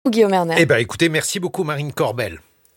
Guillaume Erner. Eh bien, écoutez, merci beaucoup Marine Corbel.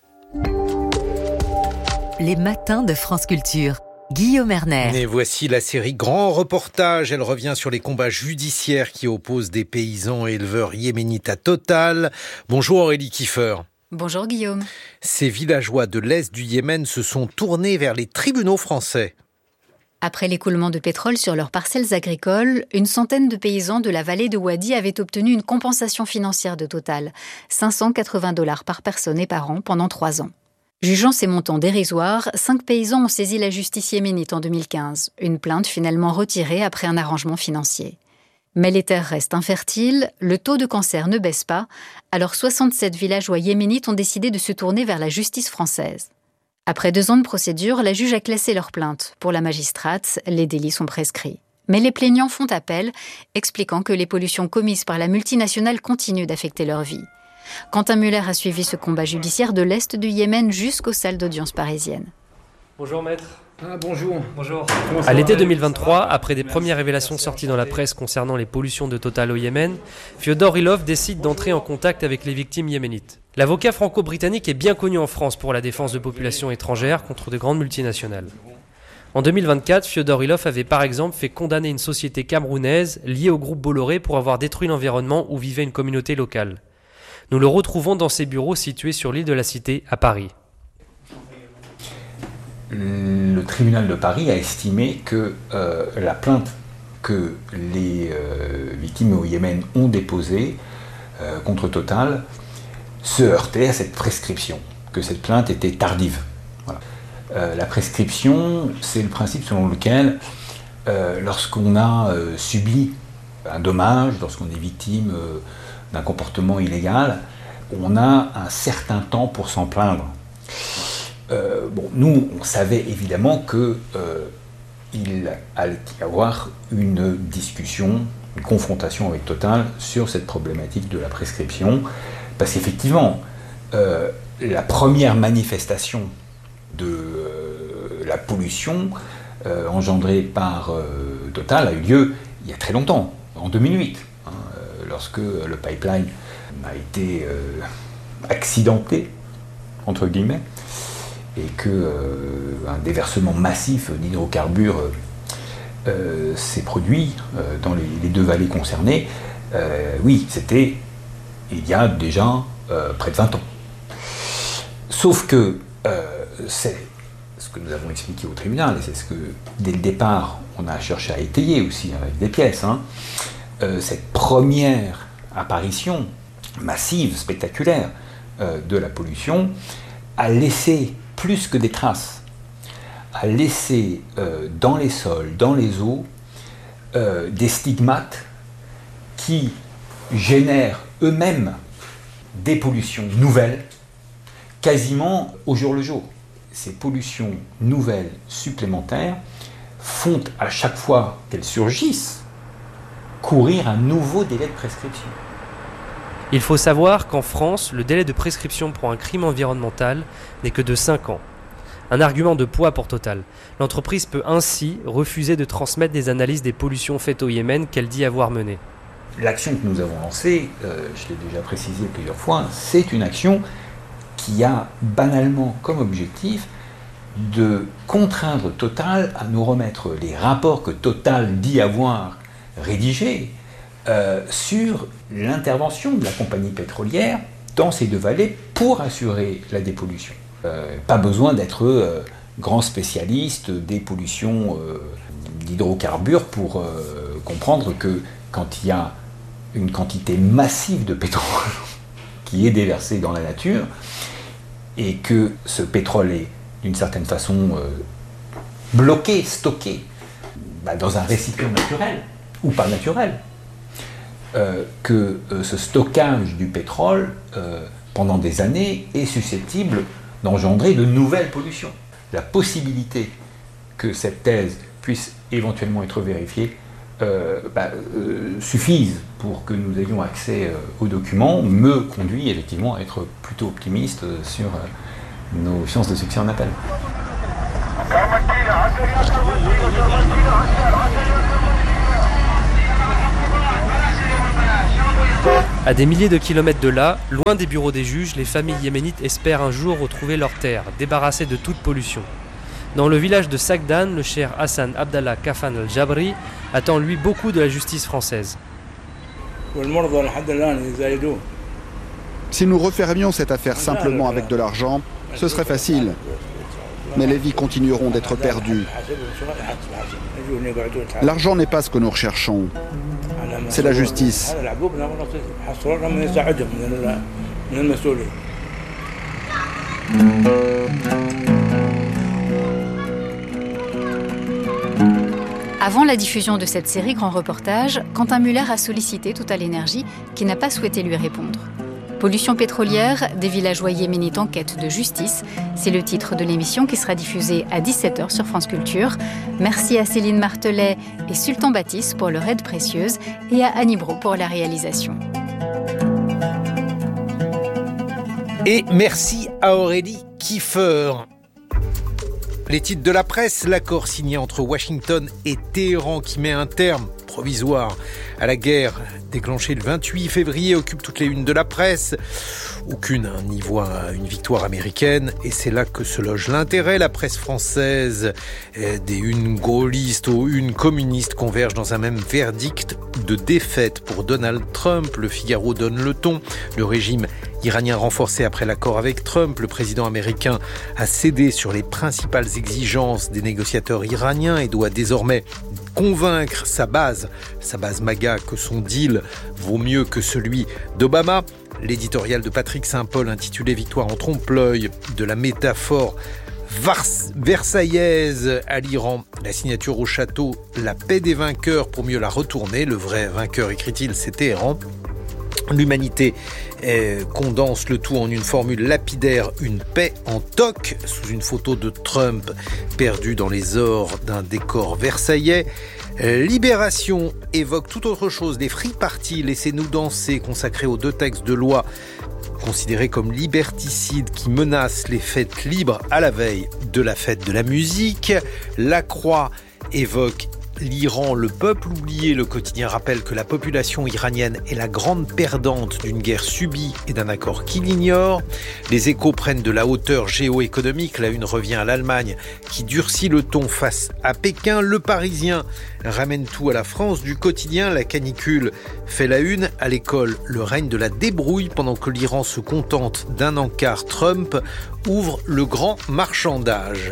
Les matins de France Culture. Guillaume Erner. Et voici la série Grand Reportage. Elle revient sur les combats judiciaires qui opposent des paysans et éleveurs yéménites à Total. Bonjour Aurélie Kiefer. Bonjour Guillaume. Ces villageois de l'Est du Yémen se sont tournés vers les tribunaux français. Après l'écoulement de pétrole sur leurs parcelles agricoles, une centaine de paysans de la vallée de Wadi avaient obtenu une compensation financière de Total, $580 par personne et par an pendant 3 ans. Jugeant ces montants dérisoires, 5 paysans ont saisi la justice yéménite en 2015, une plainte finalement retirée après un arrangement financier. Mais les terres restent infertiles, le taux de cancer ne baisse pas, alors 67 villageois yéménites ont décidé de se tourner vers la justice française. Après 2 ans de procédure, la juge a classé leur plainte. Pour la magistrate, les délits sont prescrits. Mais les plaignants font appel, expliquant que les pollutions commises par la multinationale continuent d'affecter leur vie. Quentin Muller a suivi ce combat judiciaire de l'Est du Yémen jusqu'aux salles d'audience parisiennes. Bonjour maître. Bonjour. À l'été 2023, après des premières révélations sorties dans la presse concernant les pollutions de Total au Yémen, Fyodor Ilov décide d'entrer en contact avec les victimes yéménites. L'avocat franco-britannique est bien connu en France pour la défense de populations étrangères contre de grandes multinationales. En 2024, Fyodor Ilov avait par exemple fait condamner une société camerounaise liée au groupe Bolloré pour avoir détruit l'environnement où vivait une communauté locale. Nous le retrouvons dans ses bureaux situés sur l'île de la Cité à Paris. Le tribunal de Paris a estimé que la plainte que les victimes au Yémen ont déposée contre Total se heurtait à cette prescription, que cette plainte était tardive. Voilà. La prescription, c'est le principe selon lequel lorsqu'on a subi un dommage, lorsqu'on est victime d'un comportement illégal, on a un certain temps pour s'en plaindre. Nous, on savait évidemment qu'il allait y avoir une discussion, une confrontation avec Total sur cette problématique de la prescription, parce qu'effectivement, la première manifestation de la pollution engendrée par Total a eu lieu il y a très longtemps, en 2008, lorsque le pipeline a été accidenté, entre guillemets, et qu'un déversement massif d'hydrocarbures s'est produit dans les 2 vallées concernées. Oui, c'était il y a déjà près de 20 ans. Sauf que c'est ce que nous avons expliqué au tribunal, et c'est ce que, dès le départ, on a cherché à étayer aussi avec des pièces, cette première apparition massive, spectaculaire de la pollution a laissé plus que des traces, a laissé dans les sols, dans les eaux, des stigmates qui génèrent eux-mêmes des pollutions nouvelles, quasiment au jour le jour. Ces pollutions nouvelles supplémentaires font à chaque fois qu'elles surgissent courir un nouveau délai de prescription. Il faut savoir qu'en France, le délai de prescription pour un crime environnemental n'est que de 5 ans. Un argument de poids pour Total. L'entreprise peut ainsi refuser de transmettre des analyses des pollutions faites au Yémen qu'elle dit avoir menées. L'action que nous avons lancée, je l'ai déjà précisé plusieurs fois, c'est une action qui a banalement comme objectif de contraindre Total à nous remettre les rapports que Total dit avoir rédigés sur l'intervention de la compagnie pétrolière dans ces 2 vallées pour assurer la dépollution. Pas besoin d'être grand spécialiste des pollutions d'hydrocarbures pour comprendre que quand il y a une quantité massive de pétrole qui est déversée dans la nature et que ce pétrole est d'une certaine façon bloqué, stocké dans un récipient naturel ou pas naturel, que ce stockage du pétrole pendant des années est susceptible d'engendrer de nouvelles pollutions. La possibilité que cette thèse puisse éventuellement être vérifiée suffisent pour que nous ayons accès aux documents, me conduit effectivement à être plutôt optimiste sur nos chances de succès en appel. À des milliers de kilomètres de là, loin des bureaux des juges, les familles yéménites espèrent un jour retrouver leurs terres, débarrassées de toute pollution. Dans le village de Sakdan, le cheikh Hassan Abdallah Kafan al-Jabri attend lui beaucoup de la justice française. Si nous refermions cette affaire simplement avec de l'argent, ce serait facile. Mais les vies continueront d'être perdues. L'argent n'est pas ce que nous recherchons. C'est la justice. Avant la diffusion de cette série Grand Reportage, Quentin Muller a sollicité Total Energy, qui n'a pas souhaité lui répondre. Pollution pétrolière, des villageois yéménites en quête de justice, c'est le titre de l'émission qui sera diffusée à 17h sur France Culture. Merci à Céline Martelet et Sultan Baptiste pour leur aide précieuse et à Annie Brault pour la réalisation. Et merci à Aurélie Kiefer. Les titres de la presse, l'accord signé entre Washington et Téhéran qui met un terme provisoire à la guerre déclenchée le 28 février occupe toutes les unes de la presse. Aucune n'y voit une victoire américaine et c'est là que se loge l'intérêt. La presse française, des unes gaullistes aux unes communistes convergent dans un même verdict de défaite pour Donald Trump. Le Figaro donne le ton. Le régime iranien renforcé après l'accord avec Trump. Le président américain a cédé sur les principales exigences des négociateurs iraniens et doit désormais convaincre sa base MAGA que son deal vaut mieux que celui d'Obama. L'éditorial de Patrick Saint-Paul intitulé « Victoire en trompe-l'œil » de la métaphore versaillaise à l'Iran. La signature au château, la paix des vainqueurs pour mieux la retourner. Le vrai vainqueur, écrit-il, c'est Téhéran. L'humanité condense le tout en une formule lapidaire, une paix en toc, sous une photo de Trump perdu dans les ors d'un décor versaillais. Libération évoque tout autre chose, des free parties, laissez-nous danser, consacrés aux 2 textes de loi considérés comme liberticides qui menacent les fêtes libres à la veille de la fête de la musique. La Croix évoque l'Iran, le peuple oublié. Le quotidien rappelle que la population iranienne est la grande perdante d'une guerre subie et d'un accord qu'il ignore. Les Échos prennent de la hauteur géoéconomique. La une revient à l'Allemagne qui durcit le ton face à Pékin. Le Parisien ramène tout à la France du quotidien. La canicule fait la une. À l'école, le règne de la débrouille pendant que l'Iran se contente d'un encart. Trump ouvre le grand marchandage.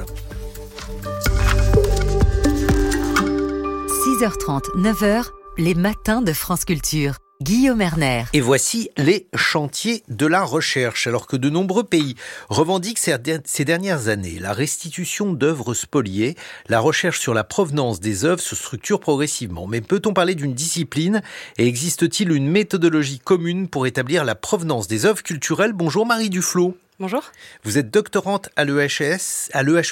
6h30, 9h, les matins de France Culture. Guillaume Erner. Et voici les chantiers de la recherche. Alors que de nombreux pays revendiquent ces dernières années la restitution d'œuvres spoliées, la recherche sur la provenance des œuvres se structure progressivement. Mais peut-on parler d'une discipline et existe-t-il une méthodologie commune pour établir la provenance des œuvres culturelles ? Bonjour Marie Duflot. Bonjour. Vous êtes doctorante à l'EHESS,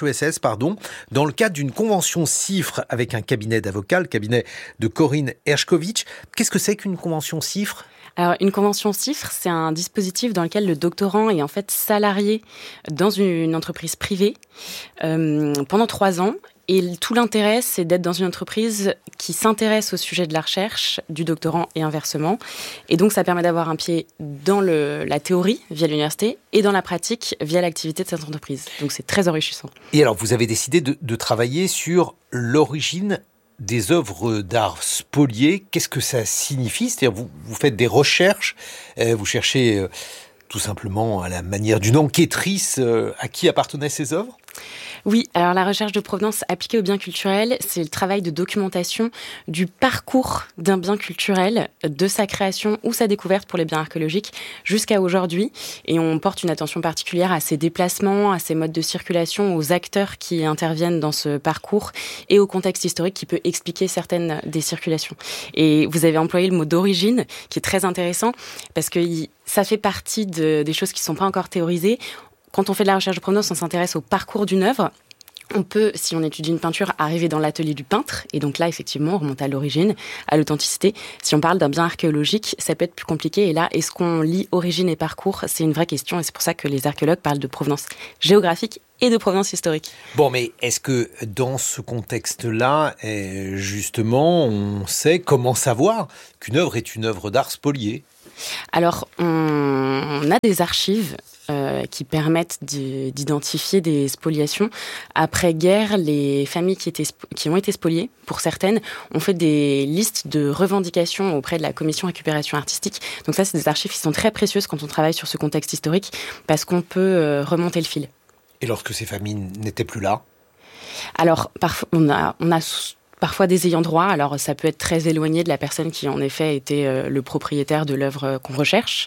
dans le cadre d'une convention CIFRE avec un cabinet d'avocats, le cabinet de Corinne Hershkovitch. Qu'est-ce que c'est qu'une convention CIFRE ? Alors, une convention CIFRE, c'est un dispositif dans lequel le doctorant est en fait salarié dans une entreprise privée pendant 3 ans. Et tout l'intérêt, c'est d'être dans une entreprise qui s'intéresse au sujet de la recherche, du doctorant et inversement. Et donc, ça permet d'avoir un pied dans la théorie via l'université et dans la pratique via l'activité de cette entreprise. Donc, c'est très enrichissant. Et alors, vous avez décidé de travailler sur l'origine des œuvres d'art spoliées. Qu'est-ce que ça signifie ? C'est-à-dire, vous faites des recherches, vous cherchez tout simplement à la manière d'une enquêtrice à qui appartenaient ces œuvres ? Oui, alors la recherche de provenance appliquée aux biens culturels, c'est le travail de documentation du parcours d'un bien culturel, de sa création ou sa découverte pour les biens archéologiques jusqu'à aujourd'hui. Et on porte une attention particulière à ses déplacements, à ses modes de circulation, aux acteurs qui interviennent dans ce parcours et au contexte historique qui peut expliquer certaines des circulations. Et vous avez employé le mot d'origine, qui est très intéressant parce que ça fait partie des choses qui ne sont pas encore théorisées. Quand on fait de la recherche de provenance, on s'intéresse au parcours d'une œuvre. On peut, si on étudie une peinture, arriver dans l'atelier du peintre. Et donc là, effectivement, on remonte à l'origine, à l'authenticité. Si on parle d'un bien archéologique, ça peut être plus compliqué. Et là, est-ce qu'on lie origine et parcours ? C'est une vraie question. Et c'est pour ça que les archéologues parlent de provenance géographique et de provenance historique. Bon, mais est-ce que dans ce contexte-là, justement, on sait comment savoir qu'une œuvre est une œuvre d'art spoliée ? Alors, on a des archives qui permettent d'identifier des spoliations. Après-guerre, les familles qui ont été spoliées, pour certaines, ont fait des listes de revendications auprès de la commission récupération artistique. Donc ça, c'est des archives qui sont très précieuses quand on travaille sur ce contexte historique, parce qu'on peut remonter le fil. Et lorsque ces familles n'étaient plus là ? Alors, on a parfois des ayants droit, alors ça peut être très éloigné de la personne qui en effet était le propriétaire de l'œuvre qu'on recherche,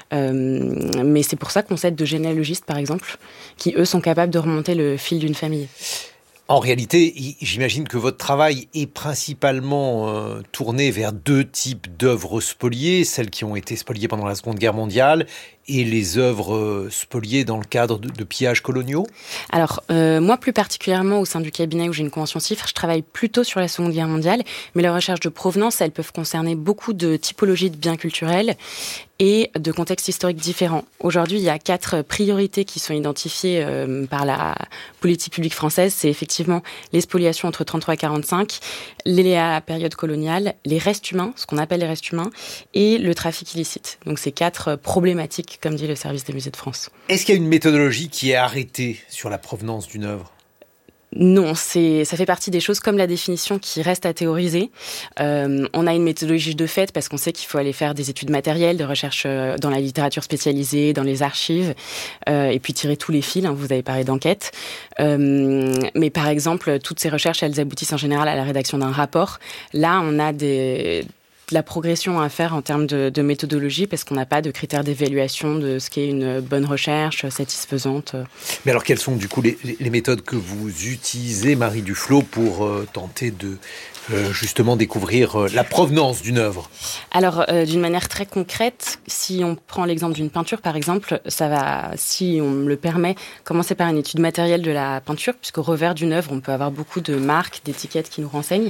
mais c'est pour ça qu'on s'aide de généalogistes par exemple, qui eux sont capables de remonter le fil d'une famille. En réalité, j'imagine que votre travail est principalement tourné vers deux types d'œuvres spoliées, celles qui ont été spoliées pendant la Seconde Guerre mondiale et les œuvres spoliées dans le cadre de pillages coloniaux. Alors, moi plus particulièrement au sein du cabinet où j'ai une convention CIFRE, je travaille plutôt sur la Seconde Guerre mondiale, mais les recherches de provenance, elles peuvent concerner beaucoup de typologies de biens culturels et de contextes historiques différents. Aujourd'hui, il y a 4 priorités qui sont identifiées par la politique publique française. C'est effectivement les spoliations entre 33 et 45, la période coloniale, les restes humains, ce qu'on appelle les restes humains, et le trafic illicite. Donc c'est 4 problématiques, comme dit le service des musées de France. Est-ce qu'il y a une méthodologie qui est arrêtée sur la provenance d'une œuvre ? Non, ça fait partie des choses comme la définition qui reste à théoriser. On a une méthodologie de fait parce qu'on sait qu'il faut aller faire des études matérielles, de recherche dans la littérature spécialisée, dans les archives, et puis tirer tous les fils. Vous avez parlé d'enquête. Mais par exemple, toutes ces recherches, elles aboutissent en général à la rédaction d'un rapport. Là, on a de la progression à faire en termes de méthodologie parce qu'on n'a pas de critères d'évaluation de ce qu'est une bonne recherche satisfaisante. Mais alors, quelles sont du coup les méthodes que vous utilisez, Marie Duflot, pour tenter de justement découvrir la provenance d'une œuvre ? Alors, d'une manière très concrète, si on prend l'exemple d'une peinture, par exemple, ça va, si on me le permet, commencer par une étude matérielle de la peinture, puisqu'au revers d'une œuvre, on peut avoir beaucoup de marques, d'étiquettes qui nous renseignent.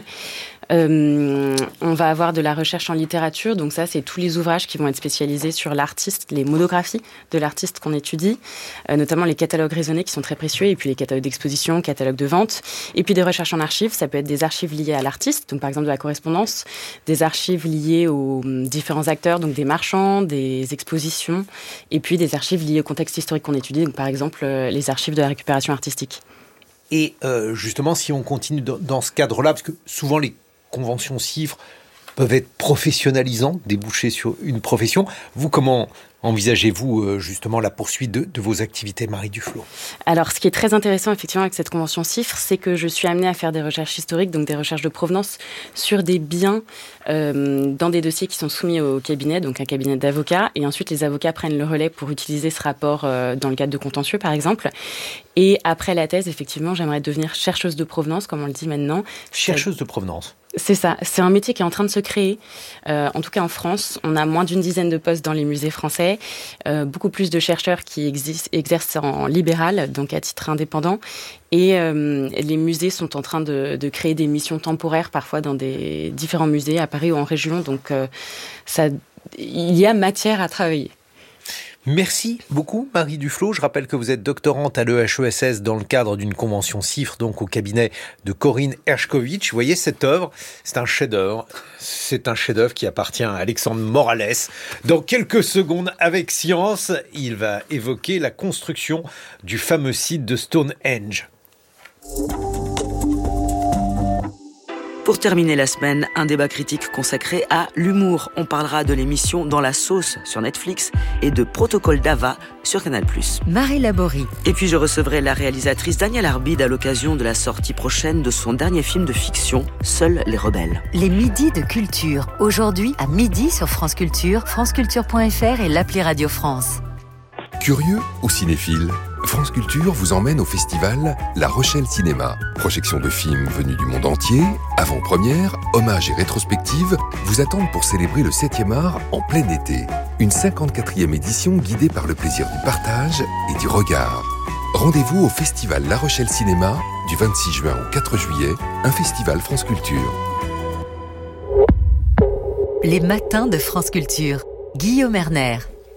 On va avoir de la recherche en littérature, donc ça c'est tous les ouvrages qui vont être spécialisés sur l'artiste, les monographies de l'artiste qu'on étudie, notamment les catalogues raisonnés qui sont très précieux, et puis les catalogues d'exposition, catalogues de vente, et puis des recherches en archives, ça peut être des archives liées à l'artiste, donc par exemple de la correspondance, des archives liées aux différents acteurs, donc des marchands, des expositions, et puis des archives liées au contexte historique qu'on étudie, donc par exemple les archives de la récupération artistique. Et justement, si on continue dans ce cadre-là, parce que souvent les conventions CIFRE peuvent être professionnalisantes, déboucher sur une profession. Vous, comment envisagez-vous justement la poursuite de vos activités, Marie Duflot ? Alors, ce qui est très intéressant effectivement avec cette convention CIFRE, c'est que je suis amenée à faire des recherches historiques, donc des recherches de provenance sur des biens dans des dossiers qui sont soumis au cabinet, donc un cabinet d'avocats, et ensuite les avocats prennent le relais pour utiliser ce rapport dans le cadre de contentieux, par exemple. Et après la thèse, effectivement, j'aimerais devenir chercheuse de provenance, comme on le dit maintenant. Chercheuse de provenance ? C'est ça, c'est un métier qui est en train de se créer, en tout cas en France. On a moins d'10 de postes dans les musées français, beaucoup plus de chercheurs qui exercent en libéral, donc à titre indépendant. Et les musées sont en train de créer des missions temporaires, parfois dans des différents musées, à Paris ou en région. Donc il y a matière à travailler. Merci beaucoup, Marie Duflot. Je rappelle que vous êtes doctorante à l'EHESS dans le cadre d'une convention CIFRE, donc au cabinet de Corinne Hershkovitch. Vous voyez cette œuvre, c'est un chef-d'œuvre. C'est un chef-d'œuvre qui appartient à Alexandre Morales. Dans quelques secondes, avec Science, il va évoquer la construction du fameux site de Stonehenge. Pour terminer la semaine, un débat critique consacré à l'humour. On parlera de l'émission Dans la sauce sur Netflix et de Protocole d'Ava sur Canal+. Marie Laborie. Et puis je recevrai la réalisatrice Danielle Arbide à l'occasion de la sortie prochaine de son dernier film de fiction, Seuls les rebelles. Les midis de culture. Aujourd'hui, à midi sur France Culture, franceculture.fr et l'appli Radio France. Curieux ou cinéphile, France Culture vous emmène au festival La Rochelle Cinéma. Projection de films venus du monde entier, avant-première, hommages et rétrospectives vous attendent pour célébrer le 7e art en plein été. Une 54e édition guidée par le plaisir du partage et du regard. Rendez-vous au festival La Rochelle Cinéma du 26 juin au 4 juillet, un festival France Culture. Les matins de France Culture. Guillaume Erner.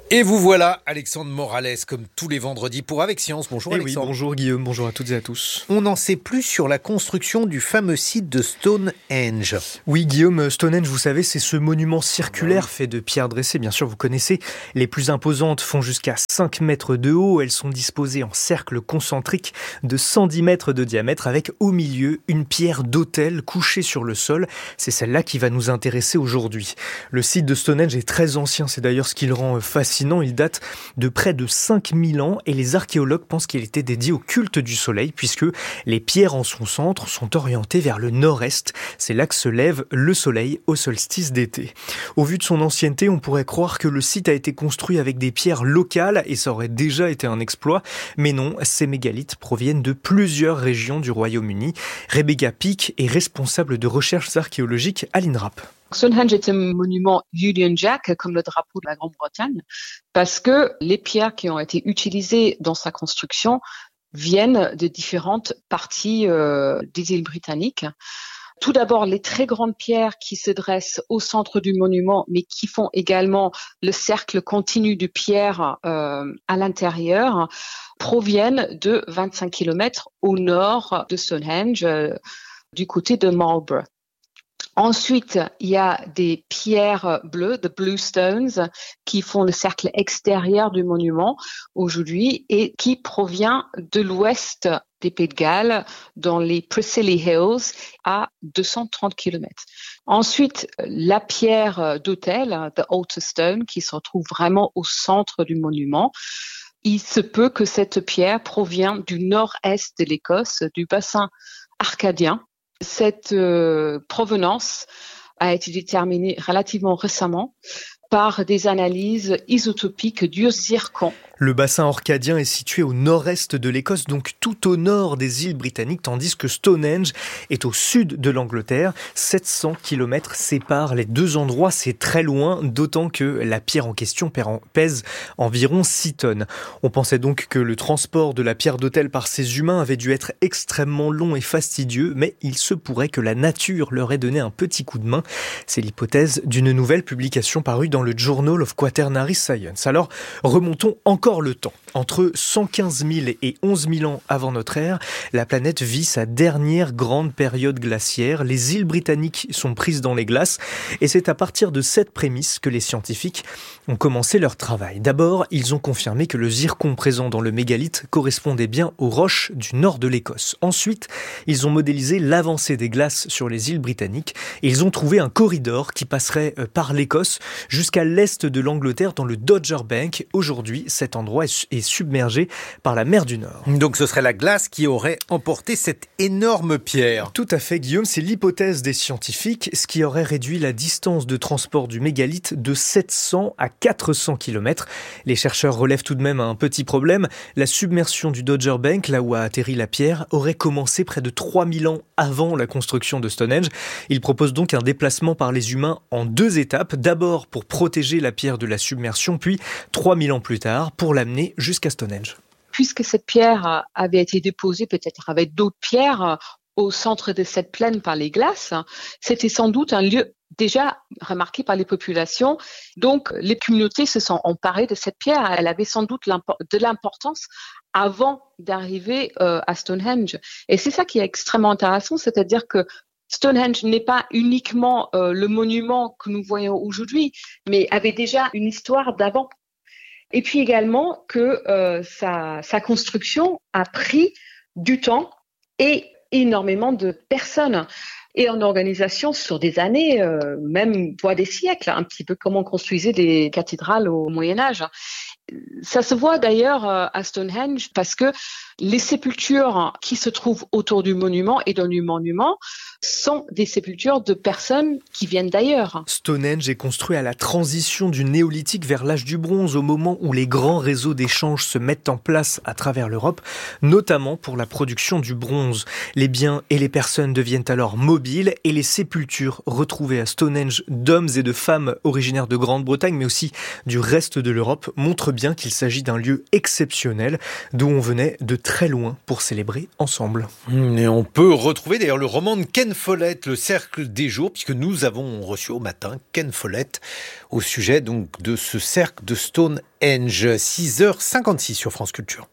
Et vous voilà, Alexandre Morales, comme tous les vendredis pour Avec Science. Bonjour Alexandre. Oui, bonjour Guillaume, bonjour à toutes et à tous. On en sait plus sur la construction du fameux site de Stonehenge. Oui Guillaume, Stonehenge, vous savez, c'est ce monument circulaire fait de pierres dressées, bien sûr vous connaissez. Les plus imposantes font jusqu'à 5 mètres de haut, elles sont disposées en cercle concentrique de 110 mètres de diamètre avec au milieu une pierre d'autel couchée sur le sol. C'est celle-là qui va nous intéresser aujourd'hui. Le site de Stonehenge est très ancien, c'est d'ailleurs ce qui le rend fascinant. Il date de près de 5000 ans et les archéologues pensent qu'il était dédié au culte du soleil puisque les pierres en son centre sont orientées vers le nord-est. C'est là que se lève le soleil au solstice d'été. Au vu de son ancienneté, on pourrait croire que le site a été construit avec des pierres locales et ça aurait déjà été un exploit. Mais non, ces mégalithes proviennent de plusieurs régions du Royaume-Uni. Rebecca Peake est responsable de recherches archéologiques à l'INRAP. Stonehenge est un monument Union Jack, comme le drapeau de la Grande-Bretagne, parce que les pierres qui ont été utilisées dans sa construction viennent de différentes parties des îles britanniques. Tout d'abord, les très grandes pierres qui se dressent au centre du monument, mais qui font également le cercle continu de pierres à l'intérieur, proviennent de 25 km au nord de Stonehenge, du côté de Marlborough. Ensuite, il y a des pierres bleues, the blue stones, qui font le cercle extérieur du monument aujourd'hui et qui provient de l'ouest des Pays de Galles, dans les Preseli Hills, à 230 km. Ensuite, la pierre d'autel, the altar stone, qui se retrouve vraiment au centre du monument. Il se peut que cette pierre provient du nord-est de l'Écosse, du bassin arcadien. Cette provenance a été déterminée relativement récemment par des analyses isotopiques du zircon. Le bassin orcadien est situé au nord-est de l'Écosse, donc tout au nord des îles britanniques, tandis que Stonehenge est au sud de l'Angleterre. 700 km séparent les deux endroits, c'est très loin, d'autant que la pierre en question pèse environ 6 tonnes. On pensait donc que le transport de la pierre d'autel par ces humains avait dû être extrêmement long et fastidieux, mais il se pourrait que la nature leur ait donné un petit coup de main. C'est l'hypothèse d'une nouvelle publication parue dans le Journal of Quaternary Science. Alors, remontons encore le temps. Entre 115 000 et 11 000 ans avant notre ère, la planète vit sa dernière grande période glaciaire. Les îles britanniques sont prises dans les glaces et c'est à partir de cette prémisse que les scientifiques ont commencé leur travail. D'abord, ils ont confirmé que le zircon présent dans le mégalithe correspondait bien aux roches du nord de l'Écosse. Ensuite, ils ont modélisé l'avancée des glaces sur les îles britanniques et ils ont trouvé un corridor qui passerait par l'Écosse jusqu'à l'est de l'Angleterre dans le Dogger Bank. Aujourd'hui, cet endroit est submergé par la mer du Nord. Donc ce serait la glace qui aurait emporté cette énorme pierre. Tout à fait Guillaume, c'est l'hypothèse des scientifiques, ce qui aurait réduit la distance de transport du mégalithe de 700 à 400 km. Les chercheurs relèvent tout de même un petit problème. La submersion du Dogger Bank, là où a atterri la pierre, aurait commencé près de 3000 ans avant la construction de Stonehenge. Ils proposent donc un déplacement par les humains en 2 étapes. D'abord pour protéger la pierre de la submersion, puis 3000 ans plus tard pour l'amener jusqu'à Stonehenge. Puisque cette pierre avait été déposée peut-être avec d'autres pierres au centre de cette plaine par les glaces, c'était sans doute un lieu déjà remarqué par les populations. Donc, les communautés se sont emparées de cette pierre. Elle avait sans doute de l'importance avant d'arriver à Stonehenge. Et c'est ça qui est extrêmement intéressant, c'est-à-dire que Stonehenge n'est pas uniquement le monument que nous voyons aujourd'hui, mais avait déjà une histoire d'avant. Et puis également que sa construction a pris du temps et énormément de personnes et en organisation sur des années, même voire des siècles, un petit peu comme on construisait des cathédrales au Moyen-Âge. Ça se voit d'ailleurs à Stonehenge parce que les sépultures qui se trouvent autour du monument et dans le monument sont des sépultures de personnes qui viennent d'ailleurs. Stonehenge est construit à la transition du néolithique vers l'âge du bronze, au moment où les grands réseaux d'échanges se mettent en place à travers l'Europe, notamment pour la production du bronze. Les biens et les personnes deviennent alors mobiles et les sépultures retrouvées à Stonehenge d'hommes et de femmes originaires de Grande-Bretagne, mais aussi du reste de l'Europe, montrent bien qu'il s'agit d'un lieu exceptionnel d'où on venait de très loin pour célébrer ensemble. Et on peut retrouver d'ailleurs le roman de Ken Follett, Le Cercle des Jours, puisque nous avons reçu au matin Ken Follett au sujet donc de ce cercle de Stonehenge. 6h56 sur France Culture.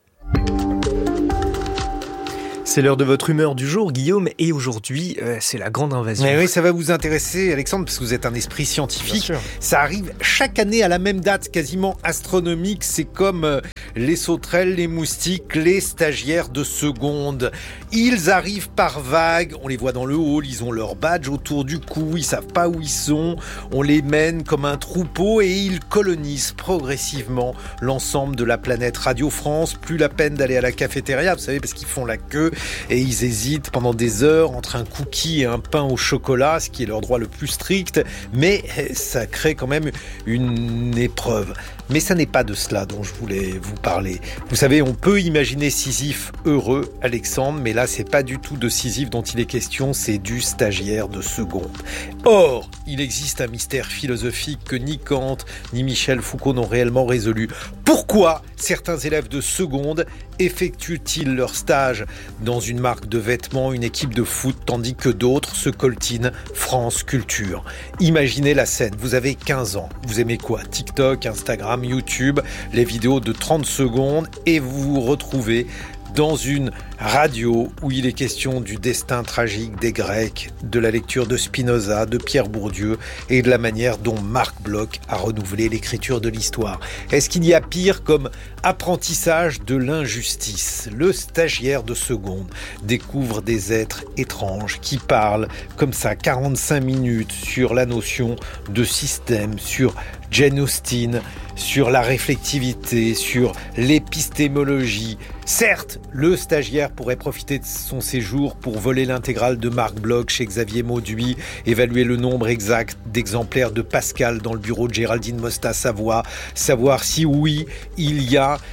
C'est l'heure de votre humeur du jour, Guillaume, et aujourd'hui, c'est la grande invasion. Mais oui, ça va vous intéresser, Alexandre, parce que vous êtes un esprit scientifique. Ça arrive chaque année à la même date, quasiment astronomique. C'est comme les sauterelles, les moustiques, les stagiaires de seconde. Ils arrivent par vagues, on les voit dans le hall, ils ont leur badge autour du cou, ils savent pas où ils sont. On les mène comme un troupeau et ils colonisent progressivement l'ensemble de la planète Radio France. Plus la peine d'aller à la cafétéria, vous savez, parce qu'ils font la queue. Et ils hésitent pendant des heures entre un cookie et un pain au chocolat, ce qui est leur droit le plus strict, mais ça crée quand même une épreuve. Mais ça n'est pas de cela dont je voulais vous parler. Vous savez, on peut imaginer Sisyphe heureux, Alexandre, mais là, c'est pas du tout de Sisyphe dont il est question, c'est du stagiaire de seconde. Or, il existe un mystère philosophique que ni Kant ni Michel Foucault n'ont réellement résolu. Pourquoi certains élèves de seconde effectuent-ils leur stage dans une marque de vêtements, une équipe de foot, tandis que d'autres se coltinent France Culture? Imaginez la scène, vous avez 15 ans, vous aimez quoi? TikTok, Instagram, YouTube, les vidéos de 30 secondes et vous vous retrouvez dans une radio où il est question du destin tragique des Grecs, de la lecture de Spinoza, de Pierre Bourdieu et de la manière dont Marc Bloch a renouvelé l'écriture de l'histoire. Est-ce qu'il y a pire comme apprentissage de l'injustice? Le stagiaire de seconde découvre des êtres étranges qui parlent comme ça 45 minutes sur la notion de système, sur Jane Austen, sur la réflexivité, sur l'épistémologie. Certes, le stagiaire pourrait profiter de son séjour pour voler l'intégrale de Marc Bloch chez Xavier Mauduit, évaluer le nombre exact d'exemplaires de Pascal dans le bureau de Géraldine Mosta-Savoie, savoir si oui, il y a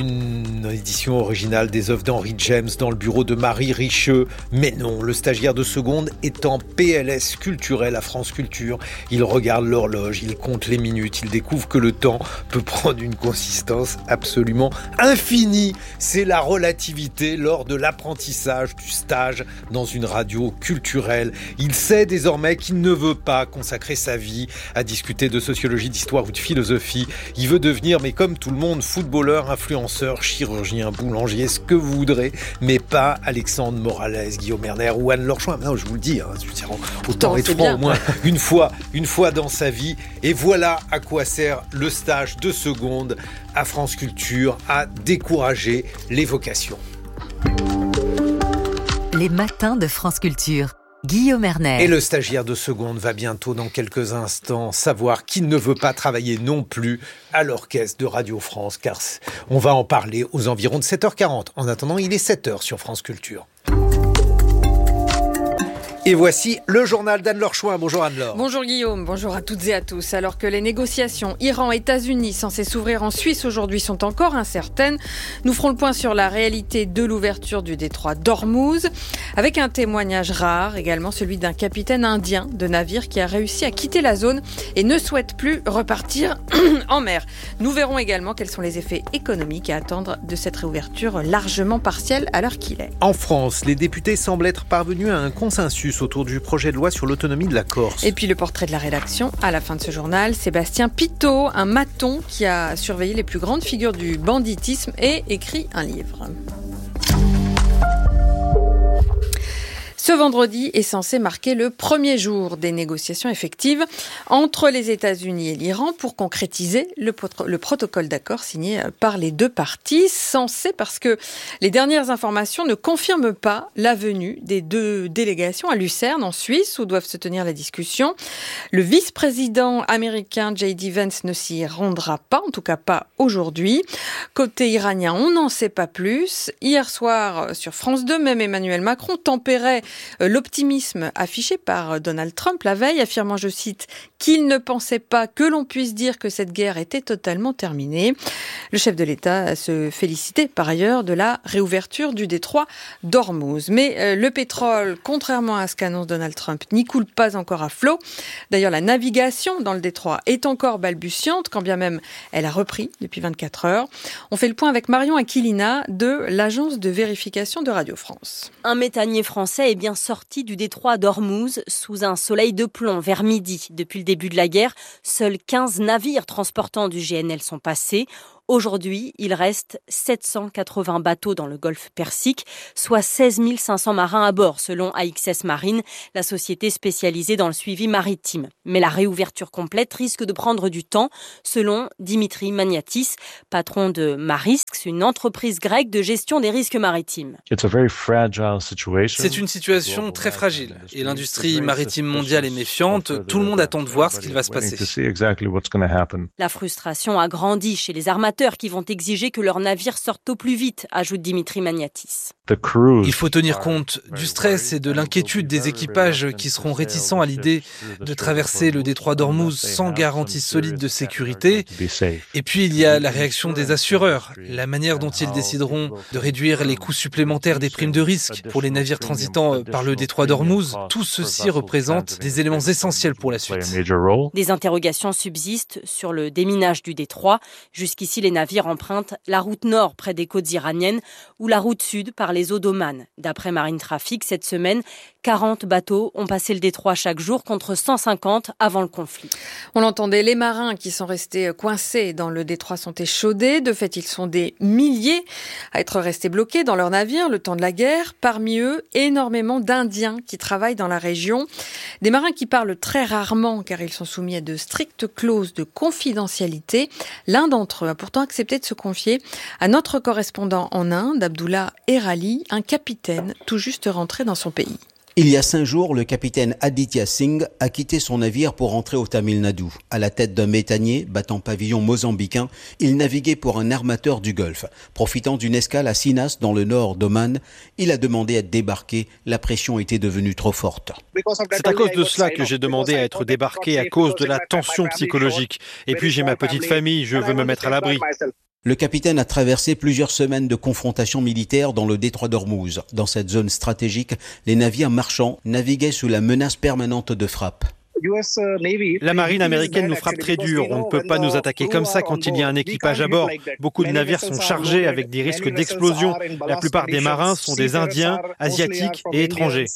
une édition originale des œuvres d'Henry James dans le bureau de Marie Richeux. Mais non, le stagiaire de seconde est en PLS culturel à France Culture. Il regarde l'horloge, il compte les minutes, il découvre que le temps peut prendre une consistance absolument infinie. C'est la relativité lors de l'apprentissage du stage dans une radio culturelle. Il sait désormais qu'il ne veut pas consacrer sa vie à discuter de sociologie, d'histoire ou de philosophie. Il veut devenir, mais comme tout le monde, footballeur, influenceur, chirurgien, boulanger, ce que vous voudrez, mais pas Alexandre Morales, Guillaume Erner ou Anne-Laure Chouin. Non, je vous le dis, autant être franc au moins une fois dans sa vie. Et voilà à quoi sert le stage de seconde à France Culture, à décourager les vocations. Les matins de France Culture. Guillaume Erner. Et le stagiaire de seconde va bientôt, dans quelques instants, savoir qu'il ne veut pas travailler non plus à l'orchestre de Radio France, car on va en parler aux environs de 7h40. En attendant, il est 7h sur France Culture. Et voici le journal d'Anne-Laure Chouin. Bonjour Anne-Laure. Bonjour Guillaume, bonjour à toutes et à tous. Alors que les négociations Iran-États-Unis censées s'ouvrir en Suisse aujourd'hui sont encore incertaines, nous ferons le point sur la réalité de l'ouverture du détroit d'Ormuz, avec un témoignage rare, également celui d'un capitaine indien de navire qui a réussi à quitter la zone et ne souhaite plus repartir en mer. Nous verrons également quels sont les effets économiques à attendre de cette réouverture largement partielle à l'heure qu'il est. En France, les députés semblent être parvenus à un consensus autour du projet de loi sur l'autonomie de la Corse. Et puis le portrait de la rédaction à la fin de ce journal, Sébastien Pitot, un maton qui a surveillé les plus grandes figures du banditisme et écrit un livre. Ce vendredi est censé marquer le premier jour des négociations effectives entre les États-Unis et l'Iran pour concrétiser le protocole d'accord signé par les deux parties. Censé parce que les dernières informations ne confirment pas la venue des deux délégations à Lucerne, en Suisse, où doivent se tenir les discussions. Le vice-président américain J.D. Vance ne s'y rendra pas, en tout cas pas aujourd'hui. Côté iranien, on n'en sait pas plus. Hier soir, sur France 2, même Emmanuel Macron tempérait l'optimisme affiché par Donald Trump la veille, affirmant, je cite, qu'il ne pensait pas que l'on puisse dire que cette guerre était totalement terminée. Le chef de l'État se félicitait par ailleurs de la réouverture du détroit d'Ormuz. Mais le pétrole, contrairement à ce qu'annonce Donald Trump, n'y coule pas encore à flot. D'ailleurs, la navigation dans le détroit est encore balbutiante, quand bien même elle a repris depuis 24 heures. On fait le point avec Marion Aquilina de l'agence de vérification de Radio France. Un méthanier français est bien sorti du détroit d'Ormuz sous un soleil de plomb vers midi. Depuis le début de la guerre, seuls 15 navires transportant du GNL sont passés. Aujourd'hui, il reste 780 bateaux dans le golfe Persique, soit 16 500 marins à bord, selon AXS Marine, la société spécialisée dans le suivi maritime. Mais la réouverture complète risque de prendre du temps, selon Dimitri Magnatis, patron de Marisks, une entreprise grecque de gestion des risques maritimes. C'est une situation très fragile et l'industrie maritime mondiale est méfiante. Tout le monde attend de voir ce qu'il va se passer. La frustration a grandi chez les armateurs qui vont exiger que leurs navires sortent au plus vite, ajoute Dimitri Magnatis. Il faut tenir compte du stress et de l'inquiétude des équipages qui seront réticents à l'idée de traverser le détroit d'Ormuz sans garantie solide de sécurité. Et puis il y a la réaction des assureurs, la manière dont ils décideront de réduire les coûts supplémentaires des primes de risque pour les navires transitant par le détroit d'Ormuz. Tout ceci représente des éléments essentiels pour la suite. Des interrogations subsistent sur le déminage du détroit. Jusqu'ici, les navires empruntent la route nord près des côtes iraniennes ou la route sud par les eaux d'Oman. D'après Marine Traffic, cette semaine, 40 bateaux ont passé le détroit chaque jour contre 150 avant le conflit. On l'entendait, les marins qui sont restés coincés dans le détroit sont échaudés. De fait, ils sont des milliers à être restés bloqués dans leurs navires le temps de la guerre. Parmi eux, énormément d'Indiens qui travaillent dans la région. Des marins qui parlent très rarement car ils sont soumis à de strictes clauses de confidentialité. L'un d'entre eux a pourtant accepté de se confier à notre correspondant en Inde, Abdullah Erali, un capitaine tout juste rentré dans son pays. Il y a 5 jours, le capitaine Aditya Singh a quitté son navire pour rentrer au Tamil Nadu. À la tête d'un méthanier battant pavillon mozambicain, il naviguait pour un armateur du Golfe. Profitant d'une escale à Sinas, dans le nord d'Oman, il a demandé à être débarqué. La pression était devenue trop forte. C'est à cause de cela que j'ai demandé à être débarqué, à cause de la tension psychologique. Et puis j'ai ma petite famille, je veux me mettre à l'abri. Le capitaine a traversé plusieurs semaines de confrontations militaires dans le détroit d'Ormuz. Dans cette zone stratégique, les navires marchands naviguaient sous la menace permanente de frappe. La marine américaine nous frappe très dur. On ne peut pas nous attaquer comme ça quand il y a un équipage à bord. Beaucoup de navires sont chargés avec des risques d'explosion. La plupart des marins sont des Indiens, Asiatiques et étrangers.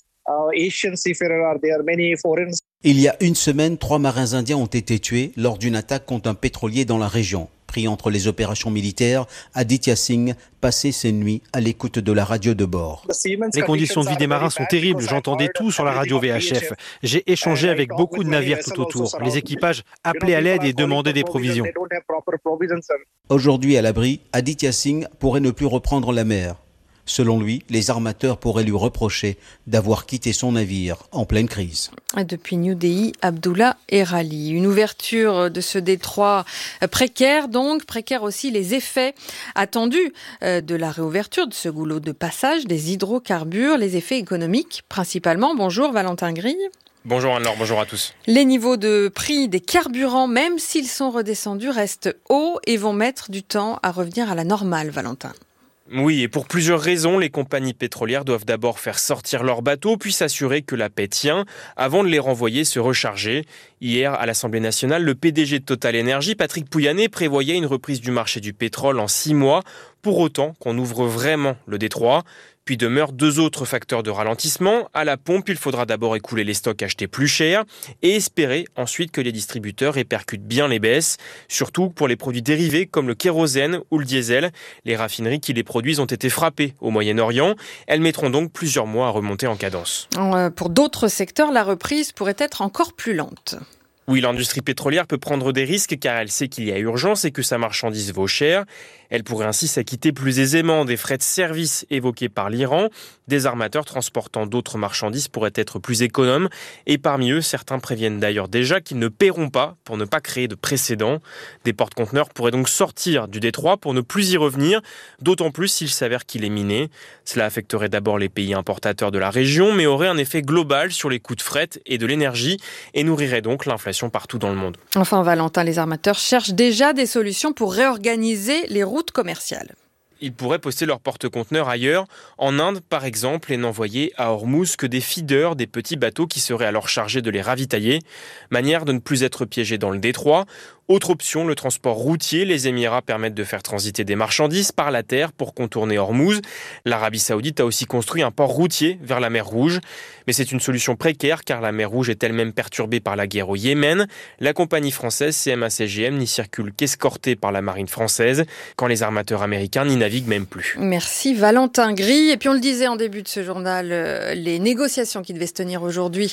Il y a une semaine, 3 marins indiens ont été tués lors d'une attaque contre un pétrolier dans la région. Pris entre les opérations militaires, Aditya Singh passait ses nuits à l'écoute de la radio de bord. Les conditions de vie des marins sont terribles, j'entendais tout sur la radio VHF. J'ai échangé avec beaucoup de navires tout autour. Les équipages appelaient à l'aide et demandaient des provisions. Aujourd'hui à l'abri, Aditya Singh pourrait ne plus reprendre la mer. Selon lui, les armateurs pourraient lui reprocher d'avoir quitté son navire en pleine crise. Depuis New Delhi, Abdullah Erali. Une ouverture de ce détroit précaire, donc précaire aussi les effets attendus de la réouverture de ce goulot de passage des hydrocarbures, les effets économiques principalement. Bonjour Valentin Grille. Bonjour Anne-Laure, bonjour à tous. Les niveaux de prix des carburants, même s'ils sont redescendus, restent hauts et vont mettre du temps à revenir à la normale, Valentin. Oui, et pour plusieurs raisons, les compagnies pétrolières doivent d'abord faire sortir leurs bateaux, puis s'assurer que la paie tient, avant de les renvoyer se recharger. Hier, à l'Assemblée nationale, le PDG de Total Energy, Patrick Pouyanné, prévoyait une reprise du marché du pétrole en 6 mois, pour autant qu'on ouvre vraiment le détroit. Puis demeurent 2 autres facteurs de ralentissement. À la pompe, il faudra d'abord écouler les stocks achetés plus cher et espérer ensuite que les distributeurs répercutent bien les baisses, surtout pour les produits dérivés comme le kérosène ou le diesel. Les raffineries qui les produisent ont été frappées au Moyen-Orient. Elles mettront donc plusieurs mois à remonter en cadence. Pour d'autres secteurs, la reprise pourrait être encore plus lente. Oui, l'industrie pétrolière peut prendre des risques car elle sait qu'il y a urgence et que sa marchandise vaut cher. Elle pourrait ainsi s'acquitter plus aisément des frais de service évoqués par l'Iran. Des armateurs transportant d'autres marchandises pourraient être plus économes. Et parmi eux, certains préviennent d'ailleurs déjà qu'ils ne paieront pas pour ne pas créer de précédent. Des porte-conteneurs pourraient donc sortir du détroit pour ne plus y revenir, d'autant plus s'il s'avère qu'il est miné. Cela affecterait d'abord les pays importateurs de la région, mais aurait un effet global sur les coûts de fret et de l'énergie et nourrirait donc l'inflation partout dans le monde. Enfin, Valentin, les armateurs cherchent déjà des solutions pour réorganiser les routes commerciales. Ils pourraient poster leurs porte-conteneurs ailleurs, en Inde par exemple, et n'envoyer à Hormuz que des feeders, des petits bateaux qui seraient alors chargés de les ravitailler. Manière de ne plus être piégés dans le détroit. Autre option, le transport routier. Les Émirats permettent de faire transiter des marchandises par la terre pour contourner Hormuz. L'Arabie Saoudite a aussi construit un port routier vers la mer Rouge. Mais c'est une solution précaire car la mer Rouge est elle-même perturbée par la guerre au Yémen. La compagnie française CMA-CGM n'y circule qu'escortée par la marine française quand les armateurs américains n'y naviguent même plus. Merci Valentin Gris. Et puis on le disait en début de ce journal, les négociations qui devaient se tenir aujourd'hui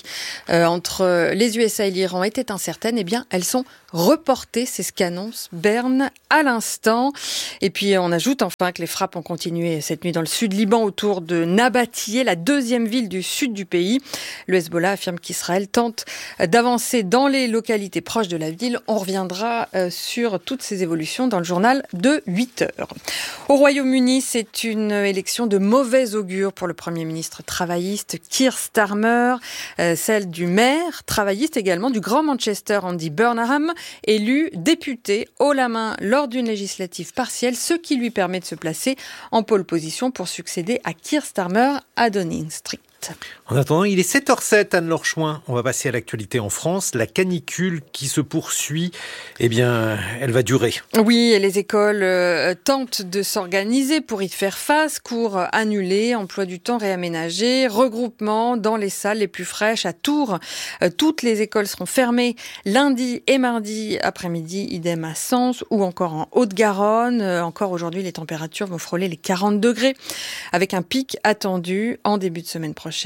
entre les USA et l'Iran étaient incertaines. Eh bien, elles sont reportées. C'est ce qu'annonce Berne à l'instant. Et puis on ajoute enfin que les frappes ont continué cette nuit dans le sud Liban autour de Nabatiyeh, la deuxième ville du sud du pays. Le Hezbollah affirme qu'Israël tente d'avancer dans les localités proches de la ville. On reviendra sur toutes ces évolutions dans le journal de 8h. Au Royaume-Uni, c'est une élection de mauvais augure pour le Premier ministre travailliste Keir Starmer, celle du maire travailliste également du Grand Manchester Andy Burnham, élu député haut la main lors d'une législative partielle, ce qui lui permet de se placer en pole position pour succéder à Keir Starmer à Downing Street. En attendant, il est 7h07, Anne-Laure Chouin. On va passer à l'actualité en France. La canicule qui se poursuit, eh bien, elle va durer. Oui, et les écoles tentent de s'organiser pour y faire face. Cours annulés, emploi du temps réaménagé, regroupement dans les salles les plus fraîches à Tours. Toutes les écoles seront fermées lundi et mardi après-midi, idem à Sens ou encore en Haute-Garonne. Encore aujourd'hui, les températures vont frôler les 40 degrés avec un pic attendu en début de semaine prochaine.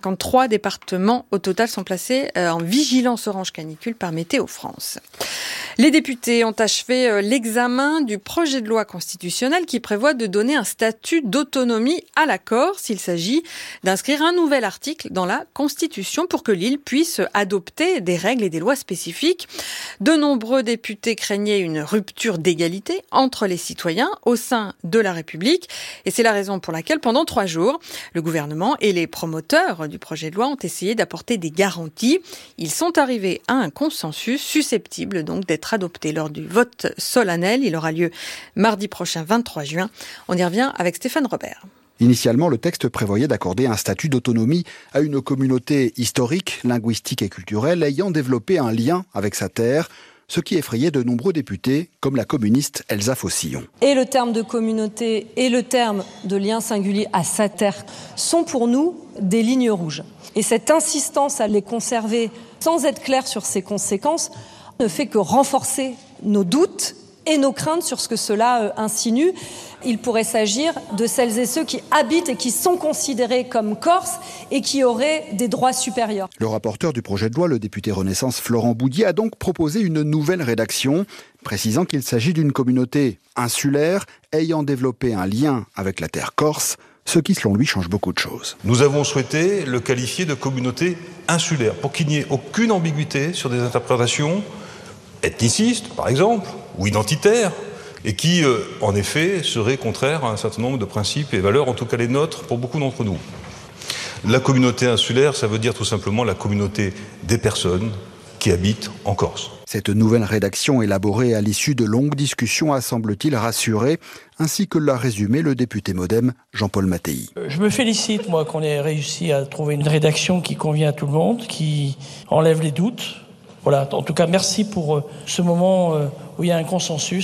53 départements au total sont placés en vigilance orange canicule par Météo France. Les députés ont achevé l'examen du projet de loi constitutionnel qui prévoit de donner un statut d'autonomie à la Corse. Il s'agit d'inscrire un nouvel article dans la Constitution pour que l'île puisse adopter des règles et des lois spécifiques. De nombreux députés craignaient une rupture d'égalité entre les citoyens au sein de la République. Et c'est la raison pour laquelle, pendant 3 jours, le gouvernement et les promoteurs du projet de loi ont essayé d'apporter des garanties. Ils sont arrivés à un consensus susceptible donc d'être adopté lors du vote solennel. Il aura lieu mardi prochain, 23 juin. On y revient avec Stéphane Robert. Initialement, le texte prévoyait d'accorder un statut d'autonomie à une communauté historique, linguistique et culturelle ayant développé un lien avec sa terre, ce qui effrayait de nombreux députés, comme la communiste Elsa Faucillon. Et le terme de communauté et le terme de lien singulier à sa terre sont pour nous des lignes rouges. Et cette insistance à les conserver sans être clair sur ses conséquences ne fait que renforcer nos doutes et nos craintes sur ce que cela insinue. Il pourrait s'agir de celles et ceux qui habitent et qui sont considérés comme Corses et qui auraient des droits supérieurs. Le rapporteur du projet de loi, le député Renaissance Florent Boudier, a donc proposé une nouvelle rédaction, précisant qu'il s'agit d'une communauté insulaire ayant développé un lien avec la terre corse, ce qui, selon lui, change beaucoup de choses. Nous avons souhaité le qualifier de communauté insulaire, pour qu'il n'y ait aucune ambiguïté sur des interprétations ethnicistes, par exemple, ou identitaires, et qui, en effet, seraient contraires à un certain nombre de principes et valeurs, en tout cas les nôtres, pour beaucoup d'entre nous. La communauté insulaire, ça veut dire tout simplement la communauté des personnes qui habitent en Corse. Cette nouvelle rédaction élaborée à l'issue de longues discussions a, semble-t-il, rassuré, ainsi que l'a résumé le député MoDem Jean-Paul Mattei. Je me félicite, moi, qu'on ait réussi à trouver une rédaction qui convient à tout le monde, qui enlève les doutes. Voilà, en tout cas, merci pour ce moment où il y a un consensus.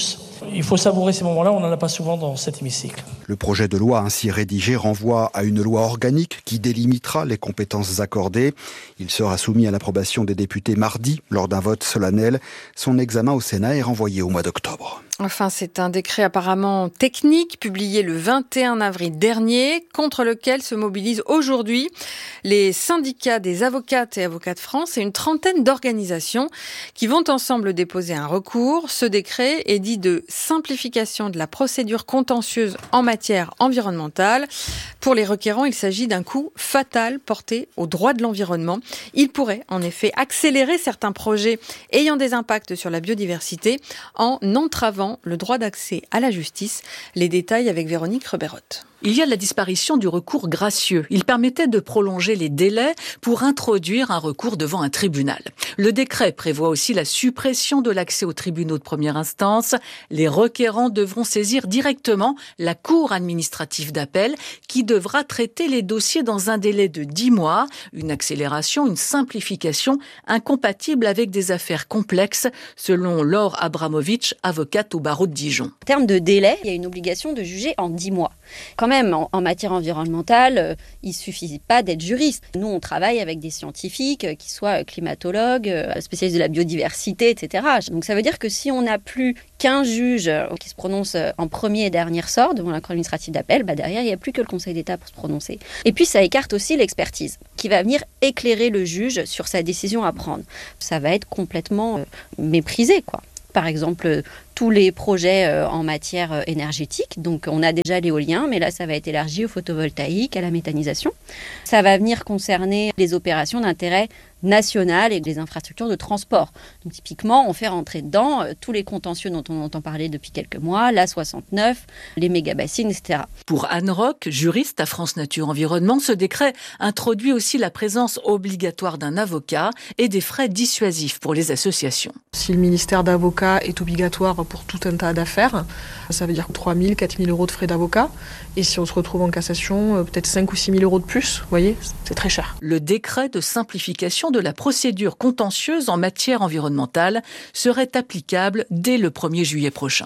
Il faut savourer ces moments-là, on n'en a pas souvent dans cet hémicycle. Le projet de loi ainsi rédigé renvoie à une loi organique qui délimitera les compétences accordées. Il sera soumis à l'approbation des députés mardi lors d'un vote solennel. Son examen au Sénat est renvoyé au mois d'octobre. Enfin, c'est un décret apparemment technique publié le 21 avril dernier contre lequel se mobilisent aujourd'hui les syndicats des avocates et avocats de France et une trentaine d'organisations qui vont ensemble déposer un recours. Ce décret est dit de simplification de la procédure contentieuse en matière environnementale. Pour les requérants, il s'agit d'un coup fatal porté au droit de l'environnement. Il pourrait en effet accélérer certains projets ayant des impacts sur la biodiversité en entravant le droit d'accès à la justice. Les détails avec Véronique Reberotte. Il y a la disparition du recours gracieux. Il permettait de prolonger les délais pour introduire un recours devant un tribunal. Le décret prévoit aussi la suppression de l'accès aux tribunaux de première instance. Les requérants devront saisir directement la Cour administrative d'appel qui devra traiter les dossiers dans un délai de 10 mois. Une accélération, une simplification incompatible avec des affaires complexes, selon Laure Abramovitch, avocate au barreau de Dijon. En termes de délai, il y a une obligation de juger en 10 mois. Quand même, en matière environnementale, il ne suffit pas d'être juriste. Nous, on travaille avec des scientifiques qui soient climatologues, spécialistes de la biodiversité, etc. Donc ça veut dire que si on n'a plus qu'un juge qui se prononce en premier et dernier ressort devant la Cour administrative d'appel, derrière, il n'y a plus que le Conseil d'État pour se prononcer. Et puis, ça écarte aussi l'expertise qui va venir éclairer le juge sur sa décision à prendre. Ça va être complètement méprisé, quoi. Par exemple, tous les projets en matière énergétique. Donc, on a déjà l'éolien, mais là, ça va être élargi au photovoltaïque, à la méthanisation. Ça va venir concerner les opérations d'intérêt national et les infrastructures de transport. Donc, typiquement, on fait rentrer dedans tous les contentieux dont on entend parler depuis quelques mois, l'A69, les méga-bassines, etc. Pour Anne Roch, juriste à France Nature Environnement, ce décret introduit aussi la présence obligatoire d'un avocat et des frais dissuasifs pour les associations. Si le ministère d'avocat est obligatoire pour tout un tas d'affaires, ça veut dire 3 000, 4 000 euros de frais d'avocat. Et si on se retrouve en cassation, peut-être 5 ou 6 000 euros de plus. Vous voyez, c'est très cher. Le décret de simplification de la procédure contentieuse en matière environnementale serait applicable dès le 1er juillet prochain.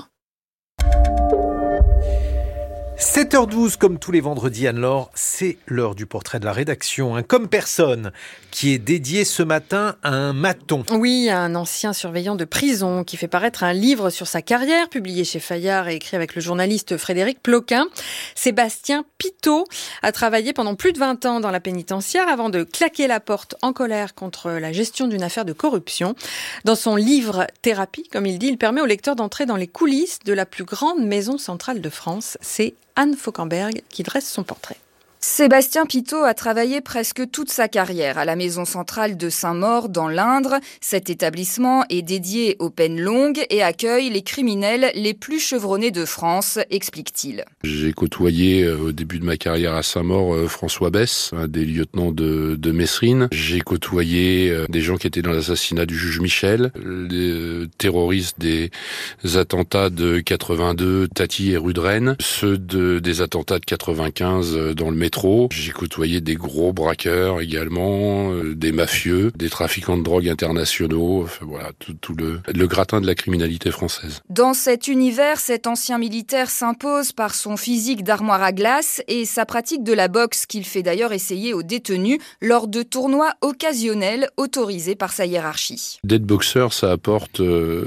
7h12, comme tous les vendredis, Anne-Laure, c'est l'heure du portrait de la rédaction. Un comme personne qui est dédié ce matin à un maton. Oui, un ancien surveillant de prison qui fait paraître un livre sur sa carrière, publié chez Fayard et écrit avec le journaliste Frédéric Ploquin. Sébastien Pitot a travaillé pendant plus de 20 ans dans la pénitentiaire avant de claquer la porte en colère contre la gestion d'une affaire de corruption. Dans son livre Thérapie, comme il dit, il permet au lecteur d'entrer dans les coulisses de la plus grande maison centrale de France. C'est Anne Fauquemberg qui dresse son portrait. Sébastien Pitot a travaillé presque toute sa carrière à la maison centrale de Saint-Maur dans l'Indre. Cet établissement est dédié aux peines longues et accueille les criminels les plus chevronnés de France, explique-t-il. J'ai côtoyé au début de ma carrière à Saint-Maur François Besse, un des lieutenants de Messrine. J'ai côtoyé des gens qui étaient dans l'assassinat du juge Michel, les terroristes des attentats de 82, Tati et rue de Rennes, ceux des attentats de 95 dans le métro. J'ai côtoyé des gros braqueurs également, des mafieux, des trafiquants de drogue internationaux, enfin voilà, tout le gratin de la criminalité française. Dans cet univers, cet ancien militaire s'impose par son physique d'armoire à glace et sa pratique de la boxe qu'il fait d'ailleurs essayer aux détenus lors de tournois occasionnels autorisés par sa hiérarchie. D'être boxeur, ça apporte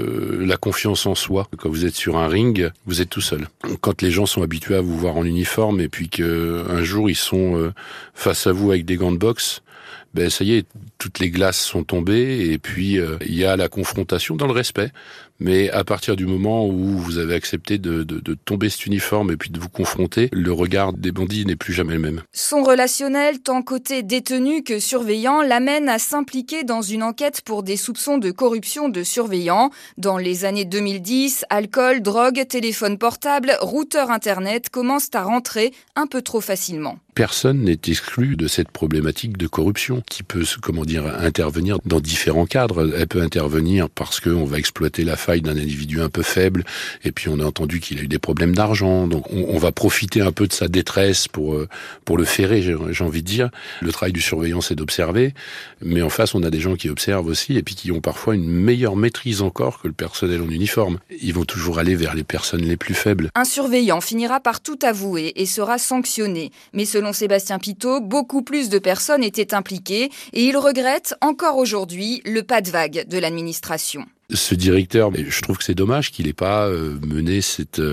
la confiance en soi. Quand vous êtes sur un ring, vous êtes tout seul. Quand les gens sont habitués à vous voir en uniforme et puis qu'un jour ils sont face à vous avec des gants de boxe, ça y est, toutes les glaces sont tombées et puis il y a la confrontation dans le respect. Mais à partir du moment où vous avez accepté de tomber cet uniforme et puis de vous confronter, le regard des bandits n'est plus jamais le même. Son relationnel, tant côté détenu que surveillant, l'amène à s'impliquer dans une enquête pour des soupçons de corruption de surveillants. Dans les années 2010, alcool, drogue, téléphone portable, routeur internet commencent à rentrer un peu trop facilement. Personne n'est exclu de cette problématique de corruption qui peut, intervenir dans différents cadres. Elle peut intervenir parce qu'on va exploiter la femme faille d'un individu un peu faible, et puis on a entendu qu'il a eu des problèmes d'argent, donc on va profiter un peu de sa détresse pour le ferrer, j'ai envie de dire. Le travail du surveillant, c'est d'observer, mais en face, on a des gens qui observent aussi, et puis qui ont parfois une meilleure maîtrise encore que le personnel en uniforme. Ils vont toujours aller vers les personnes les plus faibles. Un surveillant finira par tout avouer et sera sanctionné. Mais selon Sébastien Pitot, beaucoup plus de personnes étaient impliquées et il regrette encore aujourd'hui le pas de vague de l'administration. Ce directeur, je trouve que c'est dommage qu'il n'ait pas mené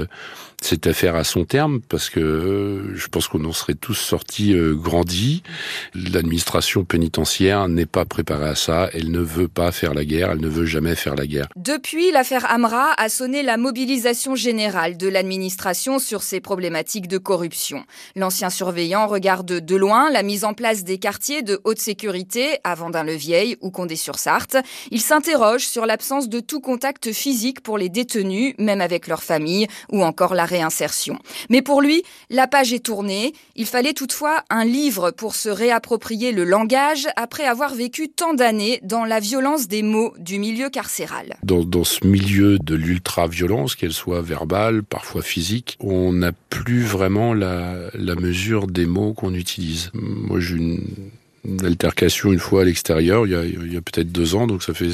cette affaire à son terme, parce que je pense qu'on en serait tous sortis grandis. L'administration pénitentiaire n'est pas préparée à ça, elle ne veut pas faire la guerre, elle ne veut jamais faire la guerre. Depuis, l'affaire Amra a sonné la mobilisation générale de l'administration sur ces problématiques de corruption. L'ancien surveillant regarde de loin la mise en place des quartiers de haute sécurité à Vendin-le-Vieil ou Condé-sur-Sarthe. Il s'interroge sur l'absence de tout contact physique pour les détenus, même avec leur famille, ou encore la réinsertion. Mais pour lui, la page est tournée. Il fallait toutefois un livre pour se réapproprier le langage après avoir vécu tant d'années dans la violence des mots du milieu carcéral. Dans ce milieu de l'ultra-violence, qu'elle soit verbale, parfois physique, on n'a plus vraiment la mesure des mots qu'on utilise. Moi, j'ai une altercation une fois à l'extérieur, il y a peut-être 2 ans, donc ça faisait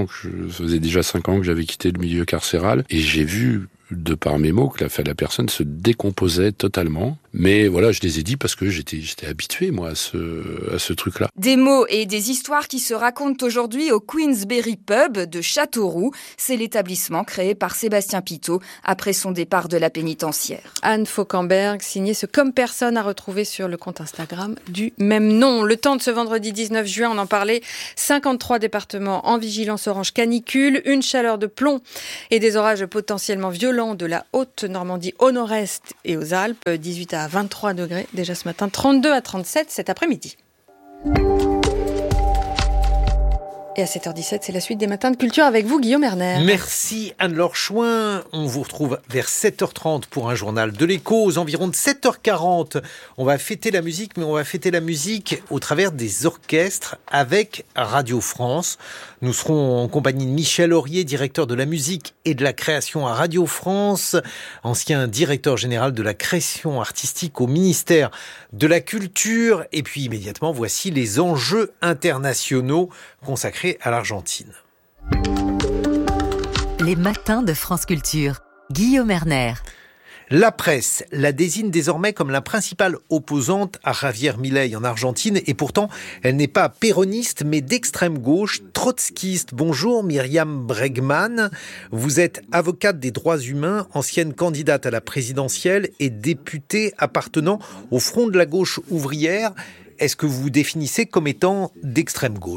déjà 5 ans que j'avais quitté le milieu carcéral, et j'ai vu, de par mes mots, que la personne se décomposait totalement. Mais voilà, je les ai dit parce que j'étais habitué, moi, à ce truc-là. Des mots et des histoires qui se racontent aujourd'hui au Queensberry Pub de Châteauroux. C'est l'établissement créé par Sébastien Pitot après son départ de la pénitentiaire. Anne Fauquemberg signait ce Comme personne à retrouver sur le compte Instagram du même nom. Le temps de ce vendredi 19 juin, on en parlait, 53 départements en vigilance orange canicule, une chaleur de plomb et des orages potentiellement violents de la Haute-Normandie au nord-est et aux Alpes, 18 à 23 degrés déjà ce matin, 32 à 37 cet après-midi. Et à 7h17, c'est la suite des matins de culture avec vous, Guillaume Erner. Merci Anne-Laure Chouin. On vous retrouve vers 7h30 pour un journal de l'écho. Aux environs de 7h40, on va fêter la musique, mais on va fêter la musique au travers des orchestres avec Radio France. Nous serons en compagnie de Michel Aurier, directeur de la musique et de la création à Radio France, ancien directeur général de la création artistique au ministère de la Culture. Et puis immédiatement, voici les enjeux internationaux consacrés à l'Argentine. Les matins de France Culture. Guillaume Erner. La presse la désigne désormais comme la principale opposante à Javier Milei en Argentine, et pourtant elle n'est pas péroniste mais d'extrême gauche, trotskiste. Bonjour Myriam Bregman, vous êtes avocate des droits humains, ancienne candidate à la présidentielle et députée appartenant au Front de la gauche ouvrière. Est-ce que vous vous définissez comme étant d'extrême gauche ?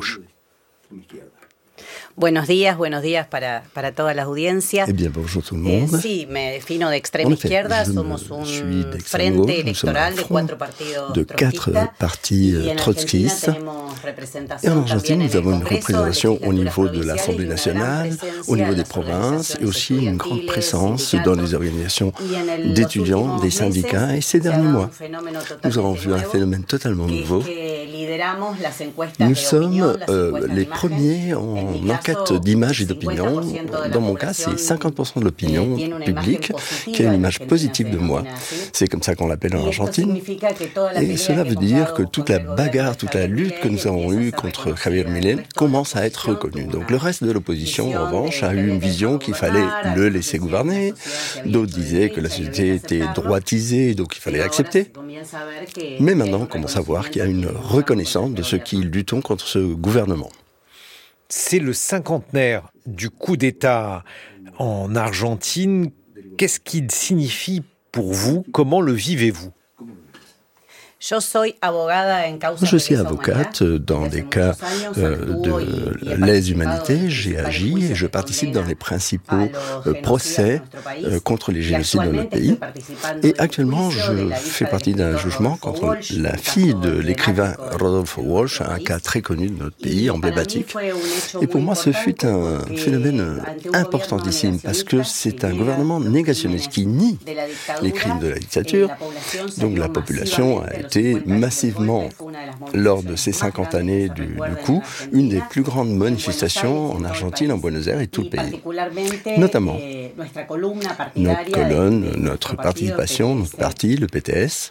Buenos días para todas las audiencias. Eh bien, bonjour tout le monde. Sí, me defino de extrema izquierda. Somos un frente electoral de 4 partis trotskistes. Et en Argentine, nous avons une représentation au niveau de l'Assemblée nationale, au niveau des provinces, et aussi une grande présence dans les organisations d'étudiants, des syndicats. Et ces derniers mois, nous avons vu un phénomène totalement nouveau. Nous sommes les premiers en enquête d'image et d'opinion. Dans mon cas, c'est 50% de l'opinion publique qui a une image positive de moi. C'est comme ça qu'on l'appelle en Argentine. Et cela veut dire que toute la bagarre, toute la lutte que nous avons eue contre Javier Milei commence à être reconnue. Donc le reste de l'opposition, en revanche, a eu une vision qu'il fallait le laisser gouverner. D'autres disaient que la société était droitisée, donc il fallait accepter. Mais maintenant, on commence à voir qu'il y a une reconnaissance de ceux qui luttent contre ce gouvernement. C'est le 50e du coup d'État en Argentine. Qu'est-ce qu'il signifie pour vous ? Comment le vivez-vous ? Je suis avocate dans des cas de lèse-humanité. J'ai agi et je participe dans les principaux procès contre les génocides dans notre pays. Et actuellement, je fais partie d'un jugement contre la fille de l'écrivain Rodolfo Walsh, un cas très connu de notre pays, emblématique. Et pour moi, ce fut un phénomène importantissime parce que c'est un gouvernement négationniste qui nie les crimes de la dictature. Donc la population a été massivement lors de ces 50 années du coup, une des plus grandes manifestations en Argentine, en Buenos Aires et tout le pays. Notamment, notre colonne, notre participation, notre parti, le PTS,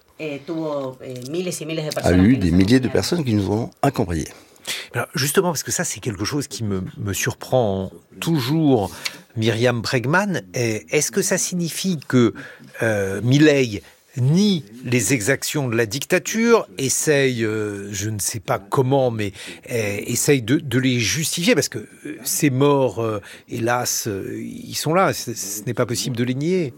a eu des milliers de personnes qui nous ont accompagnés. Alors justement, parce que ça, c'est quelque chose qui me surprend toujours, Myriam Bregman, est-ce que ça signifie que Milei nie les exactions de la dictature, essaye, je ne sais pas comment, mais essaye de les justifier, parce que ces morts, hélas, ils sont là, ce n'est pas possible de les nier.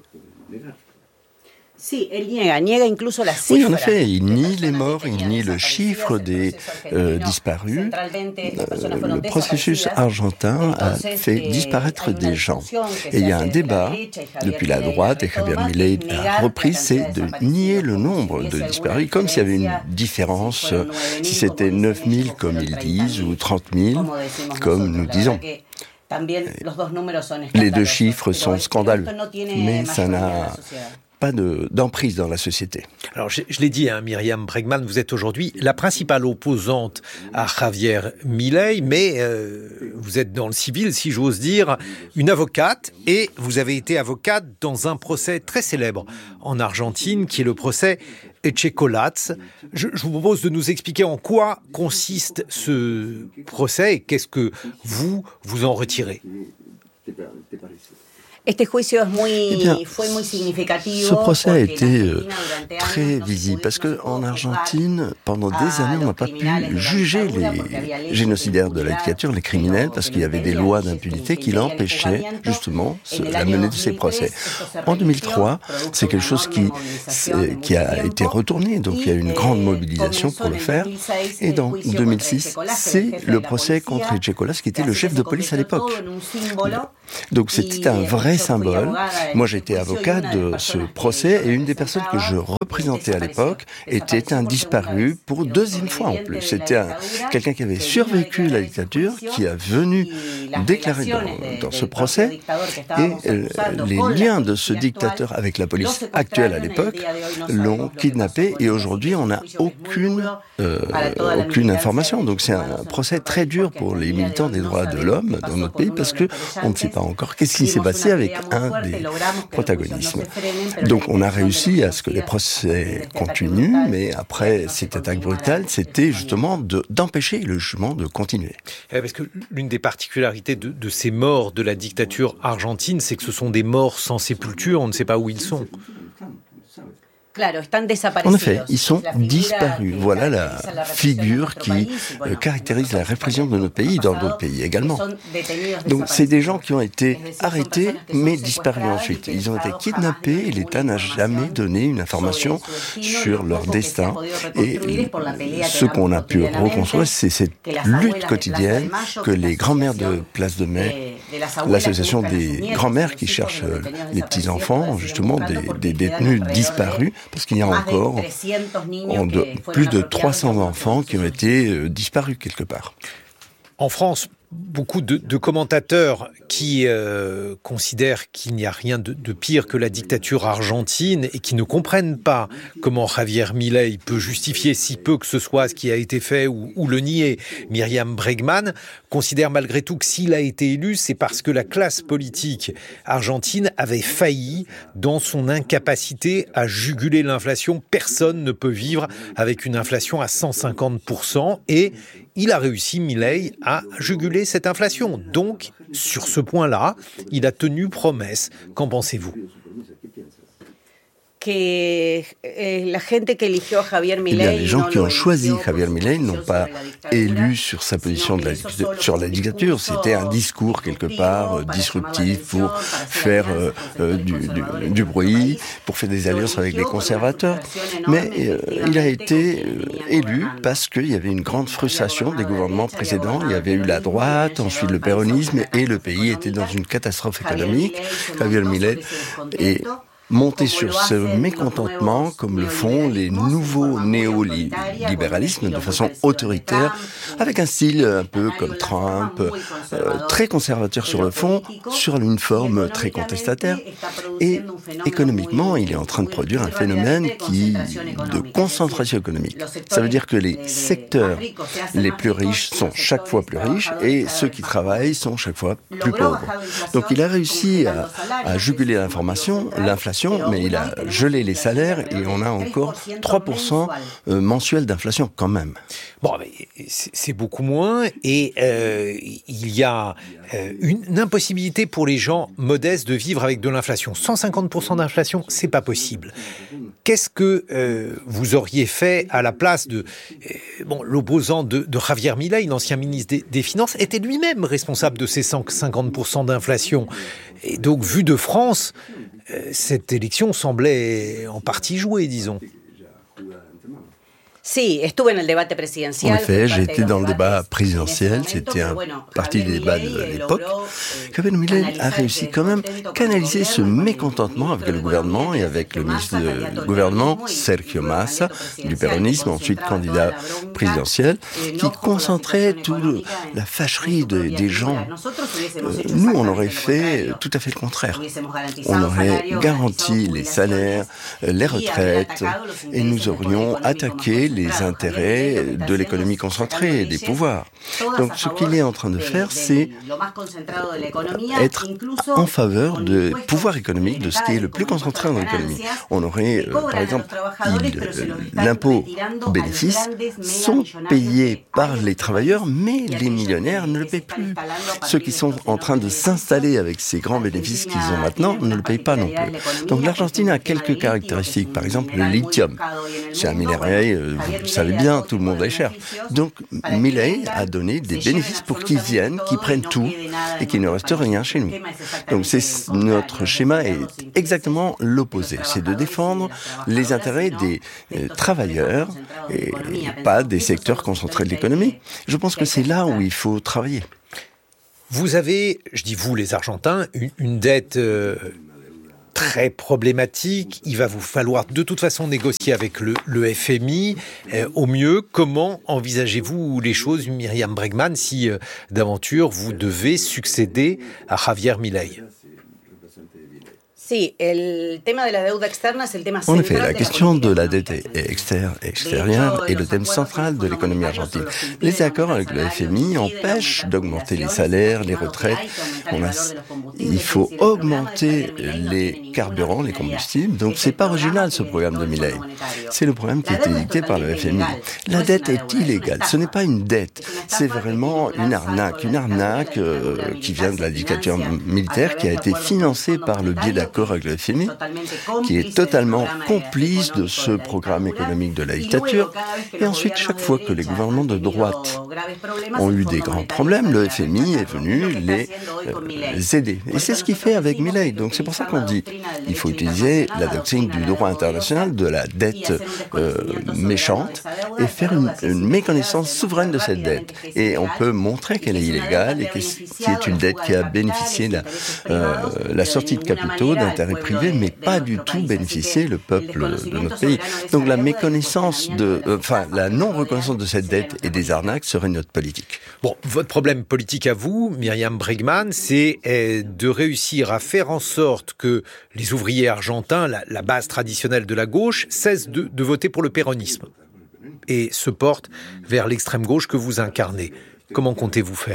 Oui, en effet, il nie les morts, il nie le chiffre des disparus. Le processus argentin a fait disparaître des gens. Et il y a un débat, depuis la droite, et Javier Milei a repris, c'est de nier le nombre de disparus, comme s'il y avait une différence, si c'était 9 000 comme ils disent, ou 30 000 comme nous disons. Les deux chiffres sont scandaleux, mais ça n'a pas d'emprise dans la société. Alors, je l'ai dit, Myriam Bregman, vous êtes aujourd'hui la principale opposante à Javier Milei, mais vous êtes dans le civil, si j'ose dire, une avocate, et vous avez été avocate dans un procès très célèbre en Argentine, qui est le procès Echecolatz. Je vous propose de nous expliquer en quoi consiste ce procès et qu'est-ce que vous en retirez. Ce procès a été très visible parce qu'en Argentine, pendant des années, on n'a pas pu juger les génocidaires de la dictature, les criminels, parce qu'il y avait des lois d'impunité qui l'empêchaient justement la menée de ces procès. En 2003, c'est quelque chose qui a été retourné, donc il y a eu une grande mobilisation pour le faire. Et dans 2006, c'est le procès contre Echecolatz qui était le chef de police à l'époque. Donc c'était un vrai symbole. Moi j'étais avocat de ce procès et une des personnes que je représentais à l'époque était un disparu pour deuxième fois en plus. C'était quelqu'un qui avait survécu la dictature, qui a venu déclarer dans ce procès, et les liens de ce dictateur avec la police actuelle à l'époque l'ont kidnappé et aujourd'hui on n'a aucune information. Donc c'est un procès très dur pour les militants des droits de l'homme dans notre pays parce que on ne sait pas encore qu'est-ce qui s'est passé avec un des protagonistes. Donc on a réussi à ce que les procès continuent, mais après cette attaque brutale, c'était justement d'empêcher le jugement de continuer. Parce que l'une des particularités de ces morts de la dictature argentine, c'est que ce sont des morts sans sépulture, on ne sait pas où ils sont. En effet, ils sont disparus. Voilà la figure qui caractérise la répression de notre pays et dans d'autres pays également. Donc c'est des gens qui ont été arrêtés mais disparus ensuite. Ils ont été kidnappés et l'État n'a jamais donné une information sur leur destin. Et ce qu'on a pu reconstruire, c'est cette lutte quotidienne que les grands-mères de Place de Mai, l'association des grands-mères qui cherchent les petits-enfants, justement des détenus disparus, parce qu'il y a encore plus de 300 enfants qui ont été disparus quelque part. En France, beaucoup de commentateurs qui considèrent qu'il n'y a rien de pire que la dictature argentine et qui ne comprennent pas comment Javier Milei peut justifier si peu que ce soit ce qui a été fait ou le nier. Myriam Bregman considère malgré tout que s'il a été élu, c'est parce que la classe politique argentine avait failli dans son incapacité à juguler l'inflation. Personne ne peut vivre avec une inflation à 150% et il a réussi, Milei, à juguler cette inflation. Donc, sur ce point-là, il a tenu promesse. Qu'en pensez-vous ? Les gens qui ont choisi Javier Milei n'ont pas élu sur sa position sur la dictature. C'était un discours quelque part disruptif pour faire du bruit, pour faire des alliances avec les conservateurs. Mais il a été élu parce qu'il y avait une grande frustration des gouvernements précédents. Il y avait eu la droite, ensuite le péronisme et le pays était dans une catastrophe économique. Javier Milei monter sur ce mécontentement comme le font les nouveaux néolibéralismes de façon autoritaire, avec un style un peu comme Trump, très conservateur sur le fond, sur une forme très contestataire. Et économiquement, il est en train de produire un phénomène de concentration économique. Ça veut dire que les secteurs les plus riches sont chaque fois plus riches et ceux qui travaillent sont chaque fois plus pauvres. Donc il a réussi à juguler l'inflation, mais il a gelé les salaires et on a encore 3% mensuel d'inflation quand même. Bon, mais c'est beaucoup moins et il y a une impossibilité pour les gens modestes de vivre avec de l'inflation. 150% d'inflation, c'est pas possible. Qu'est-ce que vous auriez fait à la place de... l'opposant de Javier Milei, l'ancien ministre des Finances, était lui-même responsable de ces 150% d'inflation. Et donc, vu de France, cette élection semblait en partie jouée, disons. En effet, j'ai été dans le débat présidentiel, c'était un parti des débats de l'époque. Javier Milei a réussi quand même à canaliser ce mécontentement avec le gouvernement et avec le ministre du gouvernement, Sergio Massa, du péronisme, ensuite candidat présidentiel, qui concentrait toute la fâcherie des gens. Nous, on aurait fait tout à fait le contraire. On aurait garanti les salaires, les retraites, et nous aurions attaqué les intérêts de l'économie concentrée et des pouvoirs. Donc ce qu'il est en train de faire, c'est être en faveur du pouvoir économique, de ce qui est le plus concentré dans l'économie. On aurait, par exemple, l'impôt aux bénéfices sont payés par les travailleurs, mais les millionnaires ne le payent plus. Ceux qui sont en train de s'installer avec ces grands bénéfices qu'ils ont maintenant ne le payent pas non plus. Donc l'Argentine a quelques caractéristiques. Par exemple, le lithium. C'est un minerai, vous le savez bien, tout le monde est cher. Donc Milei a donné des bénéfices pour qu'ils viennent, qu'ils prennent tout et qu'il ne reste rien chez nous. Donc notre schéma est exactement l'opposé. C'est de défendre les intérêts des travailleurs et pas des secteurs concentrés de l'économie. Je pense que c'est là où il faut travailler. Vous avez, je dis vous les Argentins, une dette très problématique. Il va vous falloir de toute façon négocier avec le FMI au mieux. Comment envisagez-vous les choses, Myriam Bregman, si d'aventure vous devez succéder à Javier Milei? En effet, la question de la dette extérieure est le thème central de l'économie argentine. Les accords avec le FMI empêchent d'augmenter les salaires, les retraites. Il faut augmenter les carburants, les combustibles. Donc c'est pas original ce programme de Milei. C'est le programme qui a été dicté par le FMI. La dette est illégale. Ce n'est pas une dette. C'est vraiment une arnaque. Une arnaque qui vient de la dictature militaire qui a été financée par le biais d'accords avec le FMI, qui est totalement complice de ce programme économique de la dictature. Et ensuite, chaque fois que les gouvernements de droite ont eu des grands problèmes, le FMI est venu les aider. Et c'est ce qu'il fait avec Milei. Donc c'est pour ça qu'on dit qu'il faut utiliser la doctrine du droit international, de la dette méchante, et faire une méconnaissance souveraine de cette dette. Et on peut montrer qu'elle est illégale et que c'est une dette qui a bénéficié de la sortie de capitaux, d'intérêts privés, mais pas du tout bénéficier le peuple de notre pays. Donc la méconnaissance la non-reconnaissance de cette dette et des arnaques serait notre politique. Bon, votre problème politique à vous, Myriam Bregman, c'est de réussir à faire en sorte que les ouvriers argentins, la base traditionnelle de la gauche, cessent de voter pour le péronisme et se portent vers l'extrême gauche que vous incarnez. Comment comptez-vous faire ?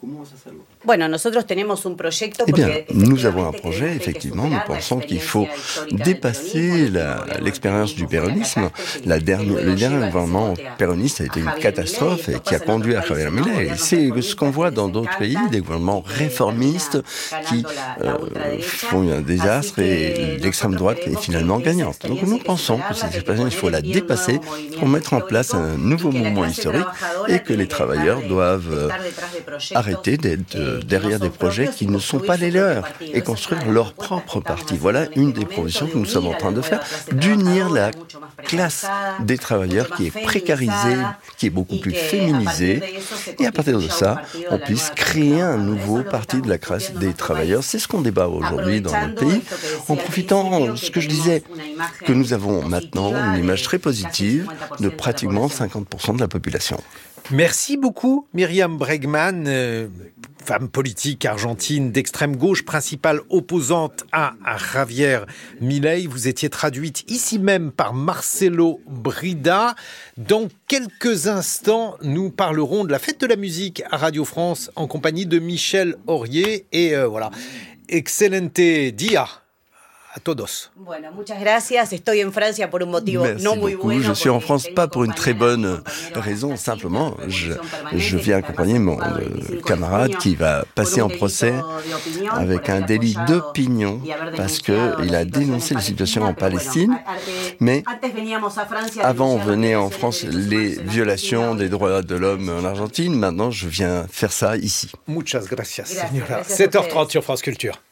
Eh bien, nous avons un projet, effectivement, nous pensons qu'il faut dépasser l'expérience du péronisme. Le dernier gouvernement péroniste a été une catastrophe et qui a conduit à Javier Milei. C'est ce qu'on voit dans d'autres pays, des gouvernements réformistes qui font un désastre et l'extrême droite est finalement gagnante. Donc nous pensons que cette expérience, il faut la dépasser pour mettre en place un nouveau mouvement historique et que les travailleurs doivent arrêter d'être derrière des projets qui ne sont pas les leurs et construire leur propre parti. Voilà une des propositions que nous sommes en train de faire, d'unir la classe des travailleurs qui est précarisée, qui est beaucoup plus féminisée, et à partir de ça, on puisse créer un nouveau parti de la classe des travailleurs. C'est ce qu'on débat aujourd'hui dans notre pays, en profitant, ce que je disais, que nous avons maintenant une image très positive de pratiquement 50% de la population. Merci beaucoup Myriam Bregman, femme politique argentine d'extrême gauche, principale opposante à Javier Milei. Vous étiez traduite ici même par Marcelo Brida. Dans quelques instants, nous parlerons de la fête de la musique à Radio France en compagnie de Michel Aurier. Et voilà, excelente dia a todos. Merci beaucoup. Je suis en France pas pour une très bonne raison, simplement je viens accompagner mon camarade qui va passer en procès avec un délit d'opinion parce qu'il a dénoncé la situation en Palestine. Mais avant, on venait en France les violations des droits de l'homme en Argentine. Maintenant, je viens faire ça ici. Muchas gracias, señora. 7h30 sur France Culture.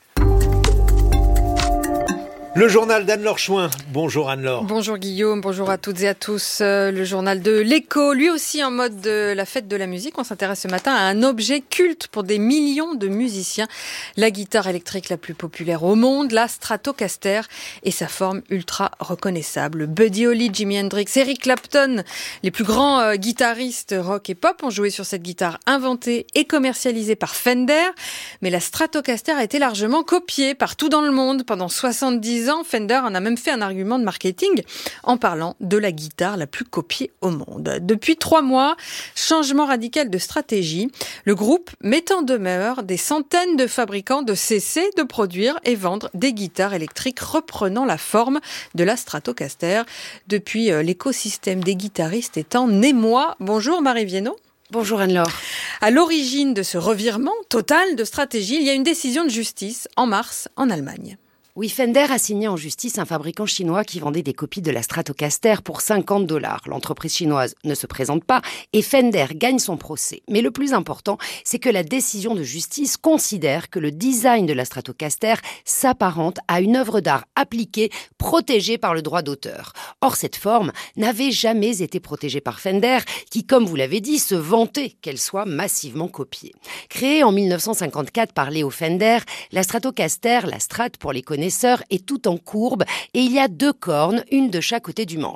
Le journal d'Anne-Laure Chouin. Bonjour Anne-Laure. Bonjour Guillaume, bonjour à toutes et à tous. Le journal de l'Écho, lui aussi en mode de la fête de la musique. On s'intéresse ce matin à un objet culte pour des millions de musiciens. La guitare électrique la plus populaire au monde, la Stratocaster et sa forme ultra reconnaissable. Buddy Holly, Jimi Hendrix, Eric Clapton, les plus grands guitaristes rock et pop ont joué sur cette guitare inventée et commercialisée par Fender. Mais la Stratocaster a été largement copiée partout dans le monde pendant 70 ans. Fender en a même fait un argument de marketing en parlant de la guitare la plus copiée au monde. Depuis 3 mois, changement radical de stratégie. Le groupe met en demeure des centaines de fabricants de cesser de produire et vendre des guitares électriques reprenant la forme de la Stratocaster. Depuis, l'écosystème des guitaristes est en émoi. Bonjour Marie Viennot. Bonjour Anne-Laure. À l'origine de ce revirement total de stratégie, il y a une décision de justice en mars en Allemagne. Oui, Fender a signé en justice un fabricant chinois qui vendait des copies de la Stratocaster pour $50. L'entreprise chinoise ne se présente pas et Fender gagne son procès. Mais le plus important, c'est que la décision de justice considère que le design de la Stratocaster s'apparente à une œuvre d'art appliquée, protégée par le droit d'auteur. Or, cette forme n'avait jamais été protégée par Fender, qui, comme vous l'avez dit, se vantait qu'elle soit massivement copiée. Créée en 1954 par Leo Fender, la Stratocaster, la Strat pour les connaisseurs, est tout en courbe et il y a 2 cornes, une de chaque côté du manche.